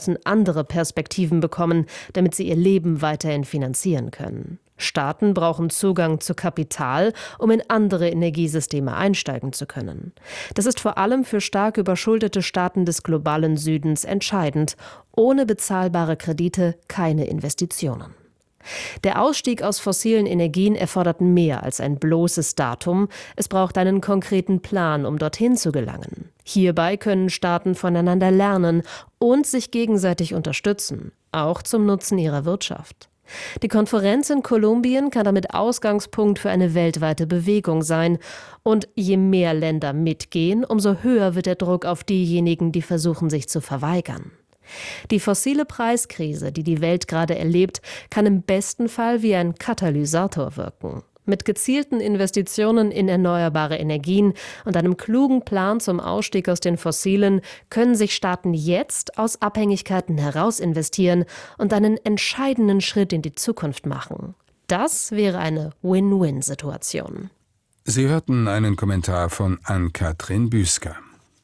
andere Perspektiven bekommen, damit sie ihr Leben weiterhin finanzieren können. Staaten brauchen Zugang zu Kapital, um in andere Energiesysteme einsteigen zu können. Das ist vor allem für stark überschuldete Staaten des globalen Südens entscheidend. Ohne bezahlbare Kredite keine Investitionen. Der Ausstieg aus fossilen Energien erfordert mehr als ein bloßes Datum. Es braucht einen konkreten Plan, um dorthin zu gelangen. Hierbei können Staaten voneinander lernen und sich gegenseitig unterstützen, auch zum Nutzen ihrer Wirtschaft. Die Konferenz in Kolumbien kann damit Ausgangspunkt für eine weltweite Bewegung sein. Und je mehr Länder mitgehen, umso höher wird der Druck auf diejenigen, die versuchen, sich zu verweigern. Die fossile Preiskrise, die die Welt gerade erlebt, kann im besten Fall wie ein Katalysator wirken. Mit gezielten Investitionen in erneuerbare Energien und einem klugen Plan zum Ausstieg aus den Fossilen können sich Staaten jetzt aus Abhängigkeiten heraus investieren und einen entscheidenden Schritt in die Zukunft machen. Das wäre eine Win-Win-Situation. Sie hörten einen Kommentar von Ann-Kathrin Büsker.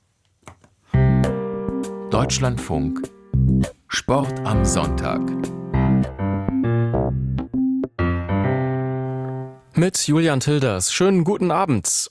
Deutschlandfunk Sport am Sonntag. Mit Julian Tilders. Schönen guten Abend.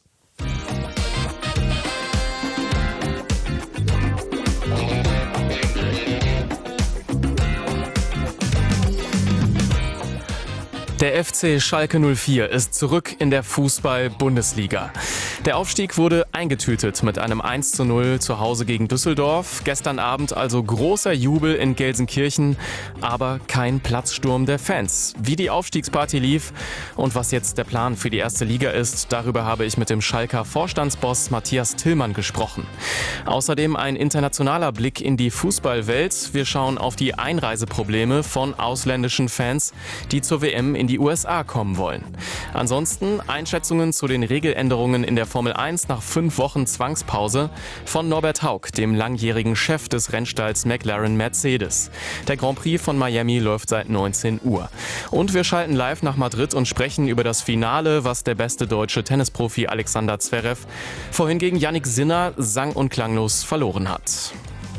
Der FC Schalke 04 ist zurück in der Fußball-Bundesliga. Der Aufstieg wurde eingetütet mit einem 1:0 zu Hause gegen Düsseldorf. Gestern Abend also großer Jubel in Gelsenkirchen, aber kein Platzsturm der Fans. Wie die Aufstiegsparty lief und was jetzt der Plan für die erste Liga ist, darüber habe ich mit dem Schalker Vorstandsboss Matthias Tillmann gesprochen. Außerdem ein internationaler Blick in die Fußballwelt. Wir schauen auf die Einreiseprobleme von ausländischen Fans, die zur WM in die USA kommen wollen. Ansonsten Einschätzungen zu den Regeländerungen in der Formel 1 nach 5 Wochen Zwangspause von Norbert Haug, dem langjährigen Chef des Rennstalls McLaren Mercedes. Der Grand Prix von Miami läuft seit 19 Uhr. Und wir schalten live nach Madrid und sprechen über das Finale, was der beste deutsche Tennisprofi Alexander Zverev vorhin gegen Jannik Sinner sang- und klanglos verloren hat.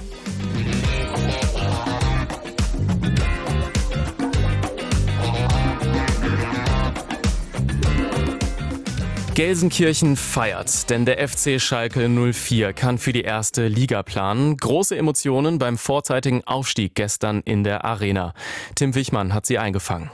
Gelsenkirchen feiert, denn der FC Schalke 04 kann für die erste Liga planen. Große Emotionen beim vorzeitigen Aufstieg gestern in der Arena. Tim Wichmann hat sie eingefangen.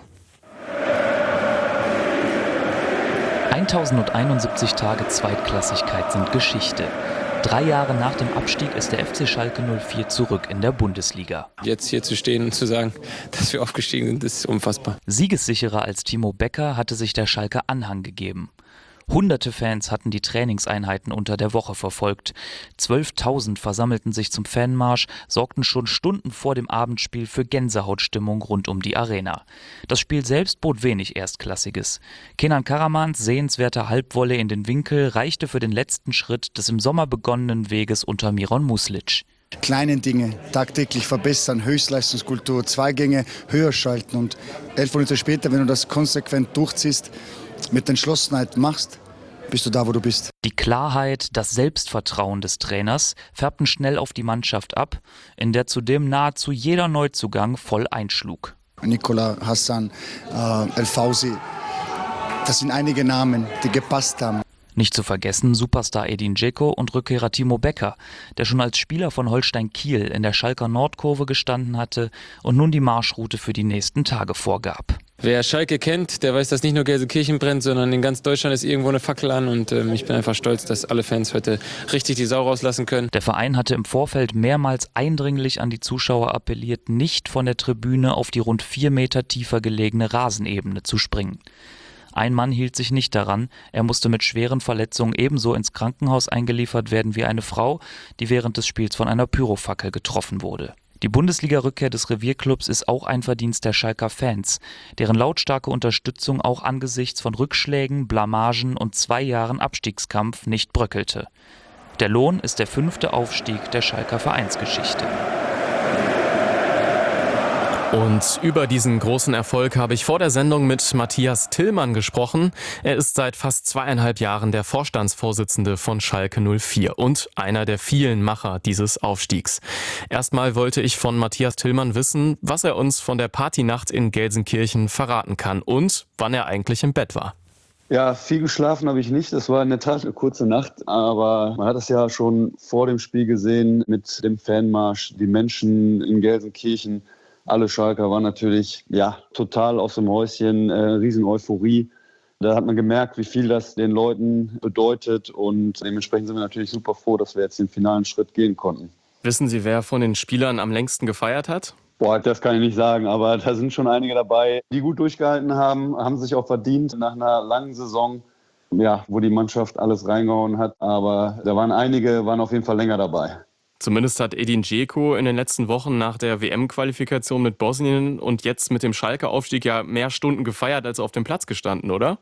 1071 Tage Zweitklassigkeit sind Geschichte. 3 Jahre nach dem Abstieg ist der FC Schalke 04 zurück in der Bundesliga. Jetzt hier zu stehen und zu sagen, dass wir aufgestiegen sind, ist unfassbar. Siegessicherer als Timo Becker hatte sich der Schalker Anhang gegeben. Hunderte Fans hatten die Trainingseinheiten unter der Woche verfolgt. 12.000 versammelten sich zum Fanmarsch, sorgten schon Stunden vor dem Abendspiel für Gänsehautstimmung rund um die Arena. Das Spiel selbst bot wenig Erstklassiges. Kenan Karamans sehenswerter Halbvolley in den Winkel reichte für den letzten Schritt des im Sommer begonnenen Weges unter Miron Muslic. Kleine Dinge tagtäglich verbessern, Höchstleistungskultur, Zweigänge höher schalten und 11 Minuten später, wenn du das konsequent durchziehst, mit Entschlossenheit machst, bist du da, wo du bist. Die Klarheit, das Selbstvertrauen des Trainers färbten schnell auf die Mannschaft ab, in der zudem nahezu jeder Neuzugang voll einschlug. Nikola, Hassan, El Fauzi, das sind einige Namen, die gepasst haben. Nicht zu vergessen Superstar Edin Dzeko und Rückkehrer Timo Becker, der schon als Spieler von Holstein Kiel in der Schalker Nordkurve gestanden hatte und nun die Marschroute für die nächsten Tage vorgab. Wer Schalke kennt, der weiß, dass nicht nur Gelsenkirchen brennt, sondern in ganz Deutschland ist irgendwo eine Fackel an und ich bin einfach stolz, dass alle Fans heute richtig die Sau rauslassen können. Der Verein hatte im Vorfeld mehrmals eindringlich an die Zuschauer appelliert, nicht von der Tribüne auf die rund 4 Meter tiefer gelegene Rasenebene zu springen. Ein Mann hielt sich nicht daran, er musste mit schweren Verletzungen ebenso ins Krankenhaus eingeliefert werden wie eine Frau, die während des Spiels von einer Pyrofackel getroffen wurde. Die Bundesliga-Rückkehr des Revierclubs ist auch ein Verdienst der Schalker Fans, deren lautstarke Unterstützung auch angesichts von Rückschlägen, Blamagen und 2 Jahren Abstiegskampf nicht bröckelte. Der Lohn ist der 5. Aufstieg der Schalker Vereinsgeschichte. Und über diesen großen Erfolg habe ich vor der Sendung mit Matthias Tillmann gesprochen. Er ist seit fast 2,5 Jahren der Vorstandsvorsitzende von Schalke 04 und einer der vielen Macher dieses Aufstiegs. Erstmal wollte ich von Matthias Tillmann wissen, was er uns von der Partynacht in Gelsenkirchen verraten kann und wann er eigentlich im Bett war. Ja, viel geschlafen habe ich nicht. Es war in der Tat eine kurze Nacht, aber man hat es ja schon vor dem Spiel gesehen mit dem Fanmarsch, die Menschen in Gelsenkirchen. Alle Schalker waren natürlich total aus dem Häuschen, riesen Euphorie. Da hat man gemerkt, wie viel das den Leuten bedeutet und dementsprechend sind wir natürlich super froh, dass wir jetzt den finalen Schritt gehen konnten. Wissen Sie, wer von den Spielern am längsten gefeiert hat? Boah, das kann ich nicht sagen, aber da sind schon einige dabei, die gut durchgehalten haben sich auch verdient nach einer langen Saison, wo die Mannschaft alles reingehauen hat. Aber da waren einige, waren auf jeden Fall länger dabei. Zumindest hat Edin Dzeko in den letzten Wochen nach der WM-Qualifikation mit Bosnien und jetzt mit dem Schalke-Aufstieg ja mehr Stunden gefeiert als auf dem Platz gestanden, oder?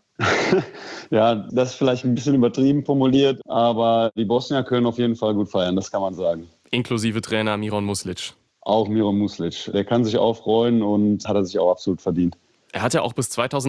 Ja, das ist vielleicht ein bisschen übertrieben formuliert, aber die Bosnier können auf jeden Fall gut feiern, das kann man sagen. Inklusive Trainer Miron Muslic. Auch Miron Muslic, der kann sich auch freuen und hat er sich auch absolut verdient. Er hat ja auch bis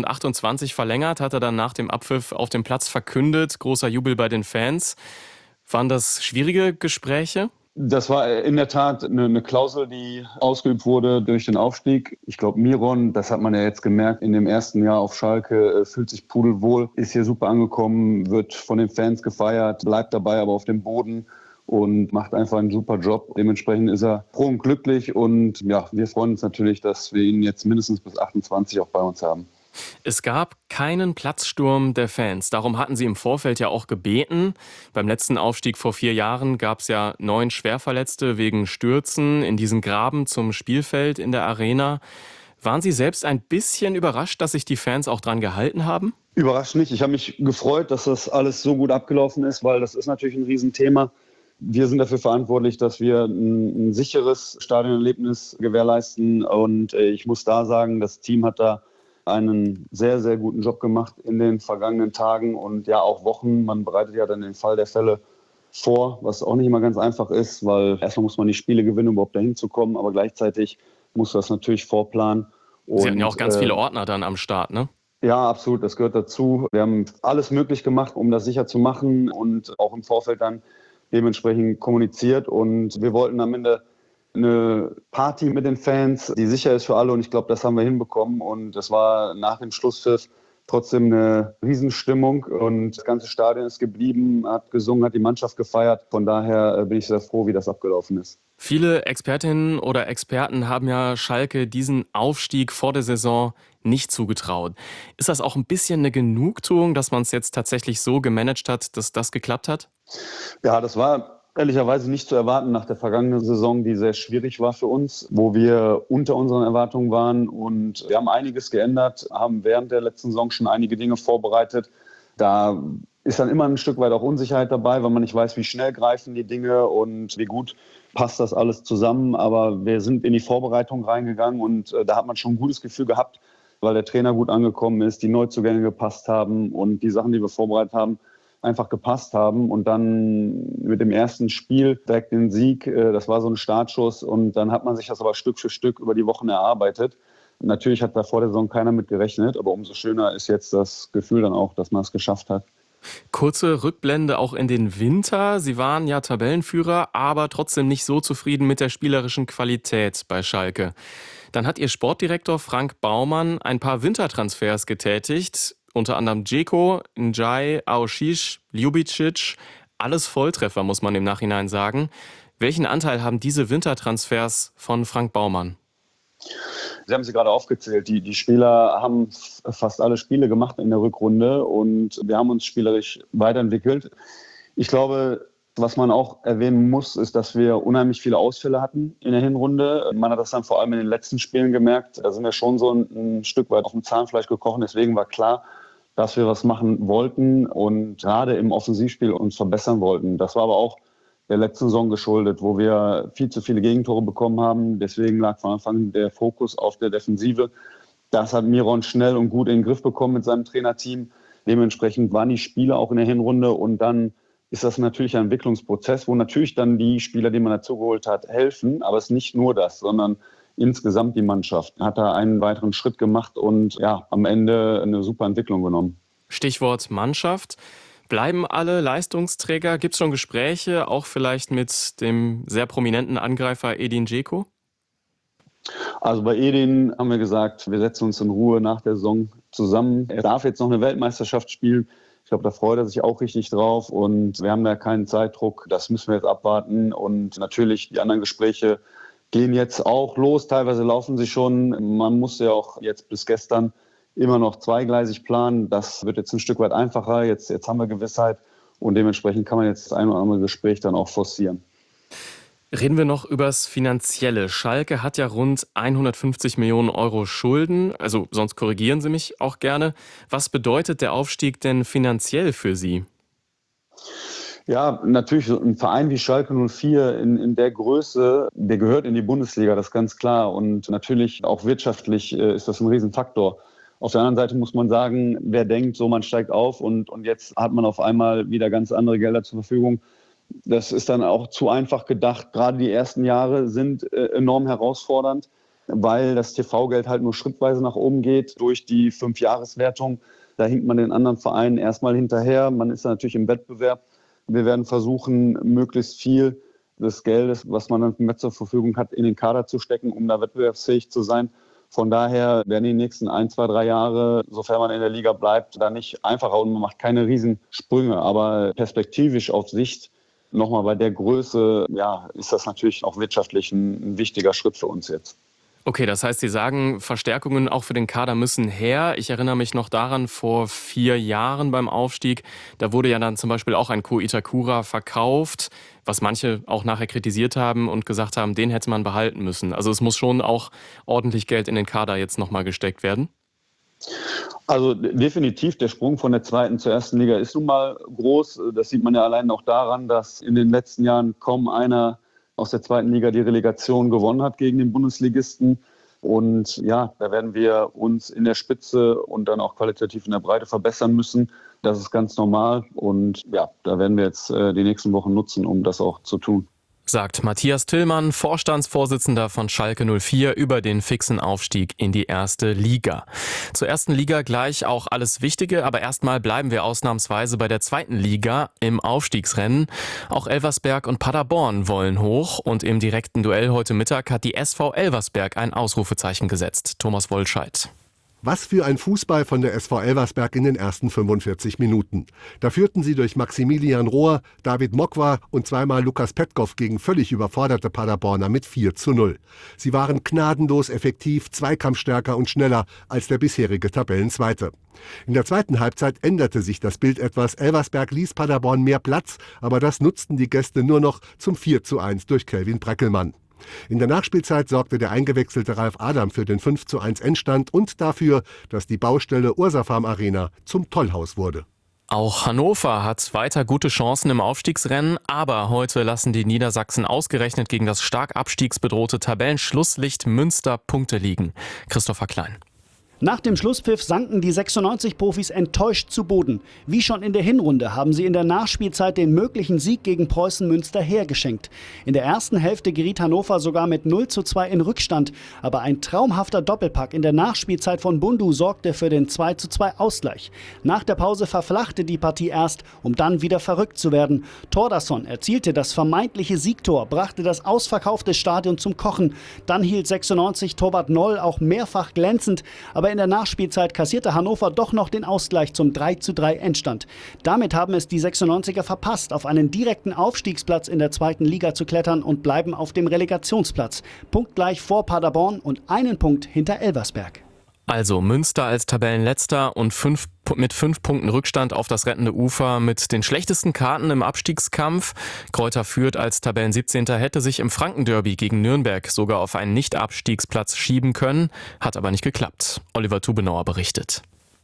2028 verlängert, hat er dann nach dem Abpfiff auf dem Platz verkündet. Großer Jubel bei den Fans. Waren das schwierige Gespräche? Das war in der Tat eine Klausel, die ausgeübt wurde durch den Aufstieg. Ich glaube, Miron, das hat man ja jetzt gemerkt, in dem ersten Jahr auf Schalke, fühlt sich pudelwohl, ist hier super angekommen, wird von den Fans gefeiert, bleibt dabei aber auf dem Boden und macht einfach einen super Job. Dementsprechend ist er froh und glücklich und wir freuen uns natürlich, dass wir ihn jetzt mindestens bis 28 auch bei uns haben. Es gab keinen Platzsturm der Fans. Darum hatten sie im Vorfeld ja auch gebeten. Beim letzten Aufstieg vor 4 Jahren gab es ja 9 Schwerverletzte wegen Stürzen in diesen Graben zum Spielfeld in der Arena. Waren Sie selbst ein bisschen überrascht, dass sich die Fans auch dran gehalten haben? Überrascht nicht. Ich habe mich gefreut, dass das alles so gut abgelaufen ist, weil das ist natürlich ein Riesenthema. Wir sind dafür verantwortlich, dass wir ein sicheres Stadionerlebnis gewährleisten. Und ich muss da sagen, das Team hat da einen sehr, sehr guten Job gemacht in den vergangenen Tagen und auch Wochen. Man bereitet ja dann den Fall der Fälle vor, was auch nicht immer ganz einfach ist, weil erstmal muss man die Spiele gewinnen, um überhaupt dahin zu kommen, aber gleichzeitig muss das natürlich vorplanen. Sie hatten ja auch ganz viele Ordner dann am Start, ne? Ja, absolut, das gehört dazu. Wir haben alles möglich gemacht, um das sicher zu machen und auch im Vorfeld dann dementsprechend kommuniziert und wir wollten am Ende eine Party mit den Fans, die sicher ist für alle und ich glaube, das haben wir hinbekommen und das war nach dem Schlusspfiff trotzdem eine Riesenstimmung und das ganze Stadion ist geblieben, hat gesungen, hat die Mannschaft gefeiert. Von daher bin ich sehr froh, wie das abgelaufen ist. Viele Expertinnen oder Experten haben ja Schalke diesen Aufstieg vor der Saison nicht zugetraut. Ist das auch ein bisschen eine Genugtuung, dass man es jetzt tatsächlich so gemanagt hat, dass das geklappt hat? Ja, das war ehrlicherweise nicht zu erwarten nach der vergangenen Saison, die sehr schwierig war für uns, wo wir unter unseren Erwartungen waren und wir haben einiges geändert, haben während der letzten Saison schon einige Dinge vorbereitet. Da ist dann immer ein Stück weit auch Unsicherheit dabei, weil man nicht weiß, wie schnell greifen die Dinge und wie gut passt das alles zusammen. Aber wir sind in die Vorbereitung reingegangen und da hat man schon ein gutes Gefühl gehabt, weil der Trainer gut angekommen ist, die Neuzugänge gepasst haben und die Sachen, die wir vorbereitet haben, einfach gepasst haben und dann mit dem ersten Spiel direkt den Sieg, das war so ein Startschuss und dann hat man sich das aber Stück für Stück über die Wochen erarbeitet. Natürlich hat da vor der Saison keiner mit gerechnet, aber umso schöner ist jetzt das Gefühl dann auch, dass man es geschafft hat. Kurze Rückblende auch in den Winter. Sie waren ja Tabellenführer, aber trotzdem nicht so zufrieden mit der spielerischen Qualität bei Schalke. Dann hat Ihr Sportdirektor Frank Baumann ein paar Wintertransfers getätigt. Unter anderem Dzeko, Njai, Aouchiche, Ljubicic. Alles Volltreffer, muss man im Nachhinein sagen. Welchen Anteil haben diese Wintertransfers von Frank Baumann? Sie haben sie gerade aufgezählt. Die Spieler haben fast alle Spiele gemacht in der Rückrunde und wir haben uns spielerisch weiterentwickelt. Ich glaube, was man auch erwähnen muss, ist, dass wir unheimlich viele Ausfälle hatten in der Hinrunde. Man hat das dann vor allem in den letzten Spielen gemerkt. Da sind wir schon so ein Stück weit auf dem Zahnfleisch gekrochen. Deswegen war klar, dass wir was machen wollten und gerade im Offensivspiel uns verbessern wollten. Das war aber auch der letzten Saison geschuldet, wo wir viel zu viele Gegentore bekommen haben. Deswegen lag von Anfang an der Fokus auf der Defensive. Das hat Miron schnell und gut in den Griff bekommen mit seinem Trainerteam. Dementsprechend waren die Spiele auch in der Hinrunde und dann ist das natürlich ein Entwicklungsprozess, wo natürlich dann die Spieler, die man dazugeholt hat, helfen. Aber es ist nicht nur das, sondern insgesamt die Mannschaft. Hat da einen weiteren Schritt gemacht und ja, am Ende eine super Entwicklung genommen. Stichwort Mannschaft. Bleiben alle Leistungsträger? Gibt es schon Gespräche, auch vielleicht mit dem sehr prominenten Angreifer Edin Dzeko? Also bei Edin haben wir gesagt, wir setzen uns in Ruhe nach der Saison zusammen. Er darf jetzt noch eine Weltmeisterschaft spielen. Ich glaube, da freut er sich auch richtig drauf und wir haben da keinen Zeitdruck. Das müssen wir jetzt abwarten und natürlich die anderen Gespräche gehen jetzt auch los. Teilweise laufen sie schon. Man musste ja auch jetzt bis gestern immer noch zweigleisig planen. Das wird jetzt ein Stück weit einfacher. Jetzt haben wir Gewissheit und dementsprechend kann man jetzt das ein oder andere Gespräch dann auch forcieren. Reden wir noch übers Finanzielle. Schalke hat ja rund 150 Millionen Euro Schulden. Also sonst korrigieren Sie mich auch gerne. Was bedeutet der Aufstieg denn finanziell für Sie? Ja, natürlich ein Verein wie Schalke 04 in der Größe, der gehört in die Bundesliga, das ist ganz klar. Und natürlich auch wirtschaftlich ist das ein Riesenfaktor. Auf der anderen Seite muss man sagen, wer denkt, so man steigt auf und jetzt hat man auf einmal wieder ganz andere Gelder zur Verfügung. Das ist dann auch zu einfach gedacht. Gerade die ersten Jahre sind enorm herausfordernd, weil das TV-Geld halt nur schrittweise nach oben geht durch die 5-Jahres-Wertung. Da hinkt man den anderen Vereinen erstmal hinterher. Man ist natürlich im Wettbewerb. Wir werden versuchen, möglichst viel des Geldes, was man dann mehr zur Verfügung hat, in den Kader zu stecken, um da wettbewerbsfähig zu sein. Von daher werden die nächsten 1, 2, 3 Jahre, sofern man in der Liga bleibt, da nicht einfacher und man macht keine Riesensprünge. Aber perspektivisch auf Sicht nochmal bei der Größe, ja, ist das natürlich auch wirtschaftlich ein wichtiger Schritt für uns jetzt. Okay, das heißt, Sie sagen, Verstärkungen auch für den Kader müssen her. Ich erinnere mich noch daran, vor 4 Jahren beim Aufstieg, da wurde ja dann zum Beispiel auch ein Ko Itakura verkauft, was manche auch nachher kritisiert haben und gesagt haben, den hätte man behalten müssen. Also es muss schon auch ordentlich Geld in den Kader jetzt nochmal gesteckt werden. Also definitiv, der Sprung von der 2. zur 1. Liga ist nun mal groß. Das sieht man ja allein auch daran, dass in den letzten Jahren kaum einer aus der 2. Liga die Relegation gewonnen hat gegen den Bundesligisten. Und ja, da werden wir uns in der Spitze und dann auch qualitativ in der Breite verbessern müssen. Das ist ganz normal und ja, da werden wir jetzt die nächsten Wochen nutzen, um das auch zu tun. Sagt Matthias Tillmann, Vorstandsvorsitzender von Schalke 04, über den fixen Aufstieg in die 1. Liga. Zur 1. Liga gleich auch alles Wichtige, aber erstmal bleiben wir ausnahmsweise bei der 2. Liga im Aufstiegsrennen. Auch Elversberg und Paderborn wollen hoch und im direkten Duell heute Mittag hat die SV Elversberg ein Ausrufezeichen gesetzt. Thomas Wollscheid. Was für ein Fußball von der SV Elversberg in den ersten 45 Minuten. Da führten sie durch Maximilian Rohr, David Mokwa und zweimal Lukas Petkov gegen völlig überforderte Paderborner mit 4:0. Sie waren gnadenlos effektiv, zweikampfstärker und schneller als der bisherige Tabellenzweite. In der zweiten Halbzeit änderte sich das Bild etwas. Elversberg ließ Paderborn mehr Platz, aber das nutzten die Gäste nur noch zum 4:1 durch Kelvin Breckelmann. In der Nachspielzeit sorgte der eingewechselte Ralf Adam für den 5:1 Endstand und dafür, dass die Baustelle Ursafarm Arena zum Tollhaus wurde. Auch Hannover hat weiter gute Chancen im Aufstiegsrennen, aber heute lassen die Niedersachsen ausgerechnet gegen das stark abstiegsbedrohte Tabellenschlusslicht Münster Punkte liegen. Christopher Klein. Nach dem Schlusspfiff sanken die 96-Profis enttäuscht zu Boden. Wie schon in der Hinrunde haben sie in der Nachspielzeit den möglichen Sieg gegen Preußen Münster hergeschenkt. In der ersten Hälfte geriet Hannover sogar mit 0:2 in Rückstand. Aber ein traumhafter Doppelpack in der Nachspielzeit von Bundu sorgte für den 2:2 Ausgleich. Nach der Pause verflachte die Partie erst, um dann wieder verrückt zu werden. Thordarson erzielte das vermeintliche Siegtor, brachte das ausverkaufte Stadion zum Kochen. Dann hielt 96 Torwart Noll auch mehrfach glänzend, aber in der Nachspielzeit kassierte Hannover doch noch den Ausgleich zum 3:3 Endstand. Damit haben es die 96er verpasst, auf einen direkten Aufstiegsplatz in der 2. Liga zu klettern und bleiben auf dem Relegationsplatz. Punktgleich vor Paderborn und einen Punkt hinter Elversberg. Also Münster als Tabellenletzter und mit 5 Punkten Rückstand auf das rettende Ufer mit den schlechtesten Karten im Abstiegskampf. Greuther Fürth als Tabellen 17. hätte sich im Frankenderby gegen Nürnberg sogar auf einen Nicht-Abstiegsplatz schieben können, hat aber nicht geklappt. Oliver Tubenauer berichtet.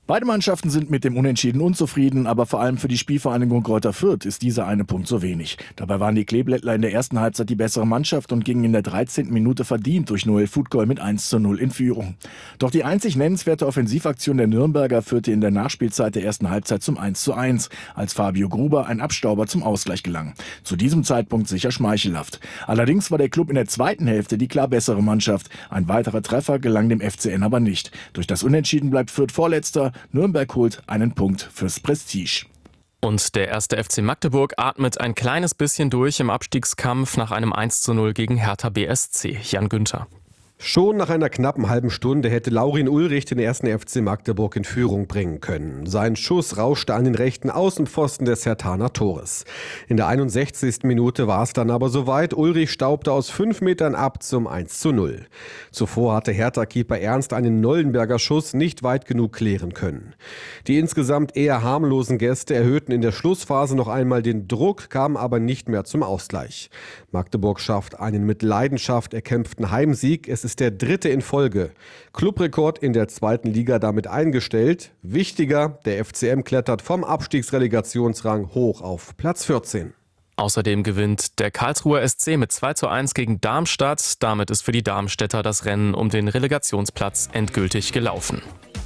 Beide Mannschaften sind mit dem Unentschieden unzufrieden, aber vor allem für die Spielvereinigung Greuther Fürth ist dieser eine Punkt so wenig. Dabei waren die Kleeblättler in der ersten Halbzeit die bessere Mannschaft und gingen in der 13. Minute verdient durch Noel Futgol mit 1:0 in Führung. Doch die einzig nennenswerte Offensivaktion der Nürnberger führte in der Nachspielzeit der ersten Halbzeit zum 1:1, als Fabio Gruber ein Abstauber zum Ausgleich gelang. Zu diesem Zeitpunkt sicher schmeichelhaft. Allerdings war der Klub in der zweiten Hälfte die klar bessere Mannschaft. Ein weiterer Treffer gelang dem FCN aber nicht. Durch das Unentschieden bleibt Fürth Vorletzter. Nürnberg holt einen Punkt fürs Prestige. Und der erste FC Magdeburg atmet ein kleines bisschen durch im Abstiegskampf nach einem 1:0 gegen Hertha BSC. Jan Günther. Schon nach einer knappen halben Stunde hätte Laurin Ulrich den ersten FC Magdeburg in Führung bringen können. Sein Schuss rauschte an den rechten Außenpfosten des Herthaner Tores. In der 61. Minute war es dann aber soweit. Ulrich staubte aus 5 Metern ab zum 1:0. Zuvor hatte Hertha-Keeper Ernst einen Nollenberger Schuss nicht weit genug klären können. Die insgesamt eher harmlosen Gäste erhöhten in der Schlussphase noch einmal den Druck, kamen aber nicht mehr zum Ausgleich. Magdeburg schafft einen mit Leidenschaft erkämpften Heimsieg. Es ist der 3. in Folge. Clubrekord in der 2. Liga damit eingestellt. Wichtiger, der FCM klettert vom Abstiegsrelegationsrang hoch auf Platz 14. Außerdem gewinnt der Karlsruher SC mit 2:1 gegen Darmstadt. Damit ist für die Darmstädter das Rennen um den Relegationsplatz endgültig gelaufen.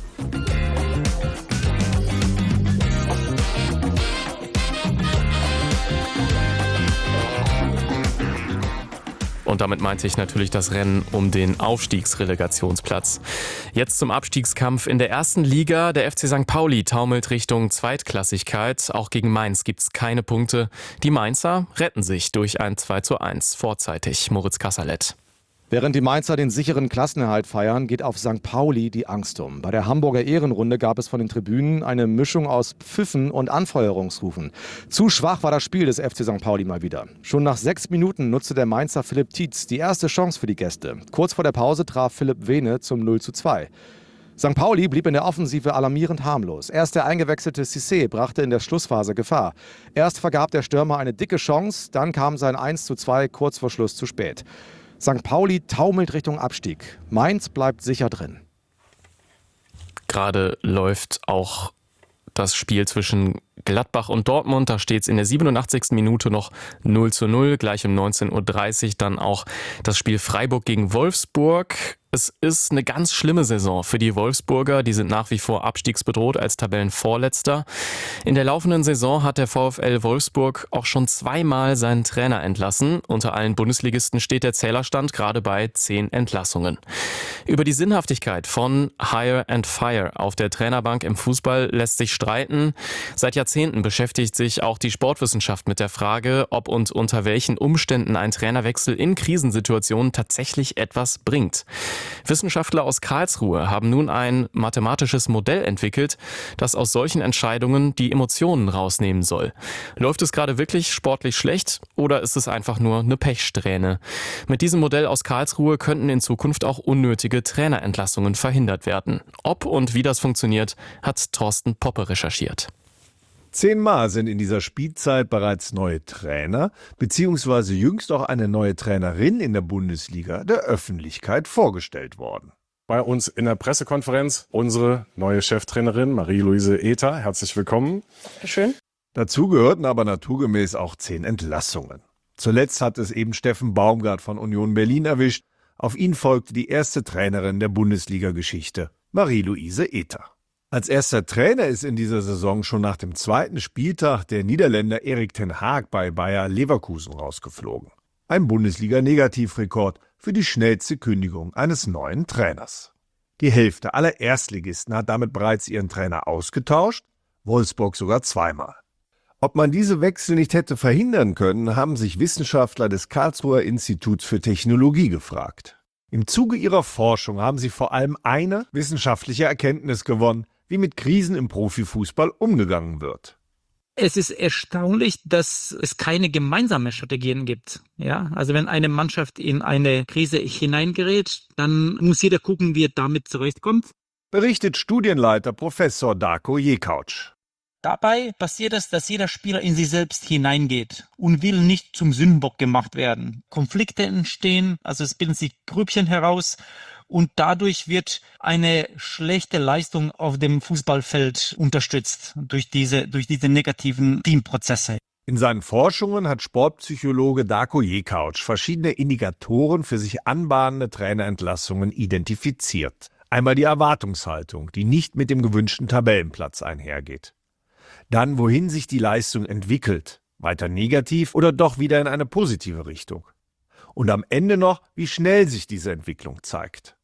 Und damit meinte ich natürlich das Rennen um den Aufstiegsrelegationsplatz. Jetzt zum Abstiegskampf in der ersten Liga. Der FC St. Pauli taumelt Richtung Zweitklassigkeit. Auch gegen Mainz gibt es keine Punkte. Die Mainzer retten sich durch ein 2:1 vorzeitig. Moritz Kasserlet. Während die Mainzer den sicheren Klassenerhalt feiern, geht auf St. Pauli die Angst um. Bei der Hamburger Ehrenrunde gab es von den Tribünen eine Mischung aus Pfiffen und Anfeuerungsrufen. Zu schwach war das Spiel des FC St. Pauli mal wieder. Schon nach 6 Minuten nutzte der Mainzer Philipp Tietz die erste Chance für die Gäste. Kurz vor der Pause traf Philipp Vene zum 0:2. St. Pauli blieb in der Offensive alarmierend harmlos. Erst der eingewechselte Cissé brachte in der Schlussphase Gefahr. Erst vergab der Stürmer eine dicke Chance, dann kam sein 1:2 kurz vor Schluss zu spät. St. Pauli taumelt Richtung Abstieg. Mainz bleibt sicher drin. Gerade läuft auch das Spiel zwischen Gladbach und Dortmund. Da steht es in der 87. Minute noch 0:0. Gleich um 19:30 Uhr dann auch das Spiel Freiburg gegen Wolfsburg. Es ist eine ganz schlimme Saison für die Wolfsburger. Die sind nach wie vor abstiegsbedroht als Tabellenvorletzter. In der laufenden Saison hat der VfL Wolfsburg auch schon 2-mal seinen Trainer entlassen. Unter allen Bundesligisten steht der Zählerstand gerade bei 10 Entlassungen. Über die Sinnhaftigkeit von Hire and Fire auf der Trainerbank im Fußball lässt sich streiten. Seit Jahrzehnten beschäftigt sich auch die Sportwissenschaft mit der Frage, ob und unter welchen Umständen ein Trainerwechsel in Krisensituationen tatsächlich etwas bringt. Wissenschaftler aus Karlsruhe haben nun ein mathematisches Modell entwickelt, das aus solchen Entscheidungen die Emotionen rausnehmen soll. Läuft es gerade wirklich sportlich schlecht oder ist es einfach nur eine Pechsträhne? Mit diesem Modell aus Karlsruhe könnten in Zukunft auch unnötige Trainerentlassungen verhindert werden. Ob und wie das funktioniert, hat Thorsten Poppe recherchiert. 10-mal sind in dieser Spielzeit bereits neue Trainer bzw. jüngst auch eine neue Trainerin in der Bundesliga der Öffentlichkeit vorgestellt worden. Bei uns in der Pressekonferenz unsere neue Cheftrainerin Marie-Louise Ether. Herzlich willkommen. Schön. Dazu gehörten aber naturgemäß auch 10 Entlassungen. Zuletzt hat es eben Steffen Baumgart von Union Berlin erwischt. Auf ihn folgte die erste Trainerin der Bundesliga-Geschichte, Marie-Louise Ether. Als erster Trainer ist in dieser Saison schon nach dem 2. Spieltag der Niederländer Erik ten Hag bei Bayer Leverkusen rausgeflogen. Ein Bundesliga-Negativrekord für die schnellste Kündigung eines neuen Trainers. Die Hälfte aller Erstligisten hat damit bereits ihren Trainer ausgetauscht, Wolfsburg sogar 2-mal. Ob man diese Wechsel nicht hätte verhindern können, haben sich Wissenschaftler des Karlsruher Instituts für Technologie gefragt. Im Zuge ihrer Forschung haben sie vor allem eine wissenschaftliche Erkenntnis gewonnen, wie mit Krisen im Profifußball umgegangen wird. Es ist erstaunlich, dass es keine gemeinsame Strategien gibt. Ja, also wenn eine Mannschaft in eine Krise hineingerät, dann muss jeder gucken, wie er damit zurechtkommt. Berichtet Studienleiter Professor Darko Jekauc. Dabei passiert es, dass jeder Spieler in sich selbst hineingeht und will nicht zum Sündenbock gemacht werden. Konflikte entstehen, also es bilden sich Grüppchen heraus und dadurch wird eine schlechte Leistung auf dem Fußballfeld unterstützt durch diese negativen Teamprozesse. In seinen Forschungen hat Sportpsychologe Darko Jekauc verschiedene Indikatoren für sich anbahnende Trainerentlassungen identifiziert. Einmal die Erwartungshaltung, die nicht mit dem gewünschten Tabellenplatz einhergeht. Dann, wohin sich die Leistung entwickelt, weiter negativ oder doch wieder in eine positive Richtung. Und am Ende noch, wie schnell sich diese Entwicklung zeigt.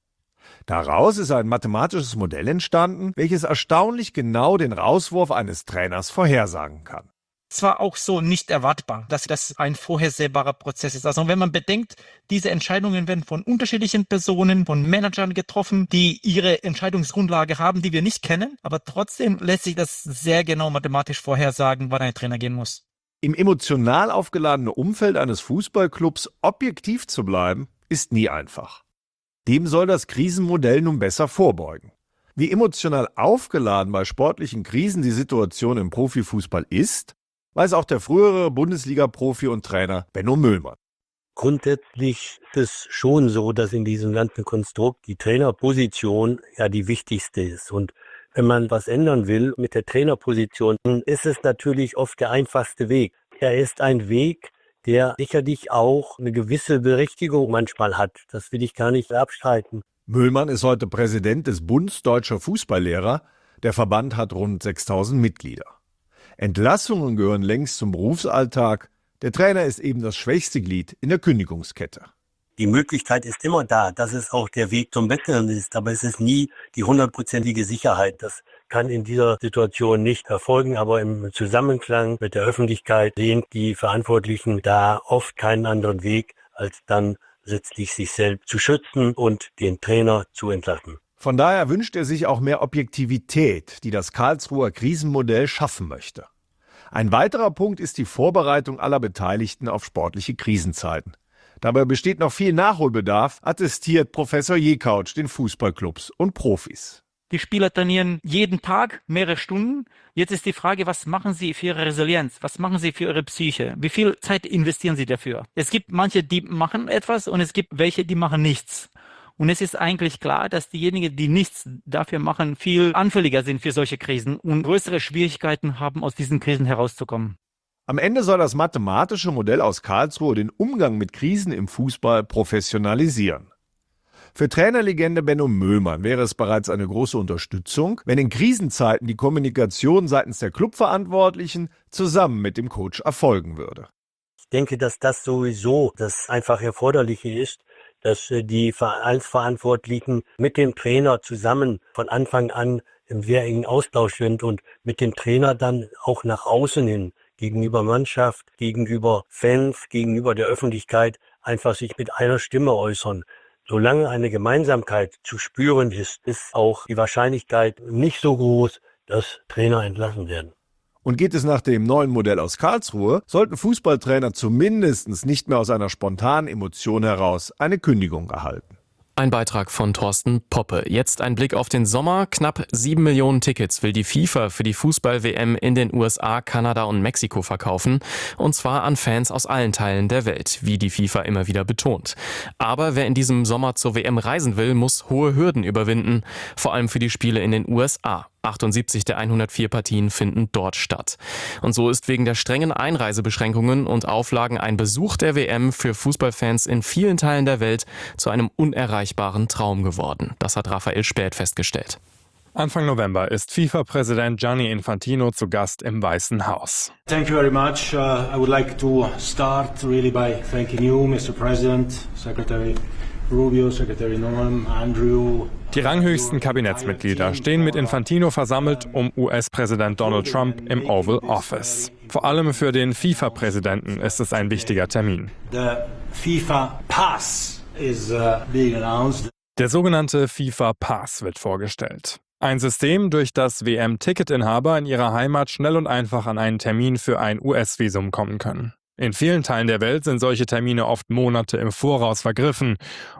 Daraus ist ein mathematisches Modell entstanden, welches erstaunlich genau den Rauswurf eines Trainers vorhersagen kann. Es war auch so nicht erwartbar, dass das ein vorhersehbarer Prozess ist. Also wenn man bedenkt, diese Entscheidungen werden von unterschiedlichen Personen, von Managern getroffen, die ihre Entscheidungsgrundlage haben, die wir nicht kennen. Aber trotzdem lässt sich das sehr genau mathematisch vorhersagen, wann ein Trainer gehen muss. Im emotional aufgeladenen Umfeld eines Fußballclubs objektiv zu bleiben, ist nie einfach. Dem soll das Krisenmodell nun besser vorbeugen. Wie emotional aufgeladen bei sportlichen Krisen die Situation im Profifußball ist, weiß auch der frühere Bundesliga-Profi und Trainer Benno Müllmann. Grundsätzlich ist es schon so, dass in diesem ganzen Konstrukt die Trainerposition ja die wichtigste ist. Und wenn man was ändern will mit der Trainerposition, ist es natürlich oft der einfachste Weg. Er ist ein Weg, der sicherlich auch eine gewisse Berechtigung manchmal hat. Das will ich gar nicht abstreiten. Müllmann ist heute Präsident des Bundes Deutscher Fußballlehrer. Der Verband hat rund 6.000 Mitglieder. Entlassungen gehören längst zum Berufsalltag. Der Trainer ist eben das schwächste Glied in der Kündigungskette. Die Möglichkeit ist immer da, dass es auch der Weg zum Besseren ist, aber es ist nie die 100%ige Sicherheit. Das kann in dieser Situation nicht erfolgen, aber im Zusammenklang mit der Öffentlichkeit sehen die Verantwortlichen da oft keinen anderen Weg, als dann letztlich sich selbst zu schützen und den Trainer zu entlassen. Von daher wünscht er sich auch mehr Objektivität, die das Karlsruher Krisenmodell schaffen möchte. Ein weiterer Punkt ist die Vorbereitung aller Beteiligten auf sportliche Krisenzeiten. Dabei besteht noch viel Nachholbedarf, attestiert Professor Jekauc den Fußballclubs und Profis. Die Spieler trainieren jeden Tag mehrere Stunden. Jetzt ist die Frage, was machen sie für ihre Resilienz? Was machen sie für ihre Psyche? Wie viel Zeit investieren sie dafür? Es gibt manche, die machen etwas und es gibt welche, die machen nichts. Und es ist eigentlich klar, dass diejenigen, die nichts dafür machen, viel anfälliger sind für solche Krisen und größere Schwierigkeiten haben, aus diesen Krisen herauszukommen. Am Ende soll das mathematische Modell aus Karlsruhe den Umgang mit Krisen im Fußball professionalisieren. Für Trainerlegende Benno Müllmann wäre es bereits eine große Unterstützung, wenn in Krisenzeiten die Kommunikation seitens der Clubverantwortlichen zusammen mit dem Coach erfolgen würde. Ich denke, dass das sowieso das einfach Erforderliche ist, dass die Vereinsverantwortlichen mit dem Trainer zusammen von Anfang an im sehr engen Austausch sind und mit dem Trainer dann auch nach außen hin, gegenüber Mannschaft, gegenüber Fans, gegenüber der Öffentlichkeit einfach sich mit einer Stimme äußern. Solange eine Gemeinsamkeit zu spüren ist, ist auch die Wahrscheinlichkeit nicht so groß, dass Trainer entlassen werden. Und geht es nach dem neuen Modell aus Karlsruhe, sollten Fußballtrainer zumindest nicht mehr aus einer spontanen Emotion heraus eine Kündigung erhalten. Ein Beitrag von Thorsten Poppe. Jetzt ein Blick auf den Sommer. Knapp 7 Millionen Tickets will die FIFA für die Fußball-WM in den USA, Kanada und Mexiko verkaufen. Und zwar an Fans aus allen Teilen der Welt, wie die FIFA immer wieder betont. Aber wer in diesem Sommer zur WM reisen will, muss hohe Hürden überwinden. Vor allem für die Spiele in den USA. 78 der 104 Partien finden dort statt. Und so ist wegen der strengen Einreisebeschränkungen und Auflagen ein Besuch der WM für Fußballfans in vielen Teilen der Welt zu einem unerreichbaren Traum geworden. Das hat Raphael Späth festgestellt. Anfang November ist FIFA-Präsident Gianni Infantino zu Gast im Weißen Haus. Thank you very much. I would like to start really by thanking you, Mr. President, Secretary Rubio, Secretary Noam, Andrew. Die ranghöchsten Kabinettsmitglieder stehen mit Infantino versammelt um US-Präsident Donald Trump im Oval Office. Vor allem für den FIFA-Präsidenten ist es ein wichtiger Termin. The FIFA Pass is being announced. Der sogenannte FIFA Pass wird vorgestellt. Ein System, durch das WM-Ticketinhaber in ihrer Heimat schnell und einfach an einen Termin für ein US-Visum kommen können. In vielen Teilen der Welt sind solche Termine oft Monate im Voraus vergriffen.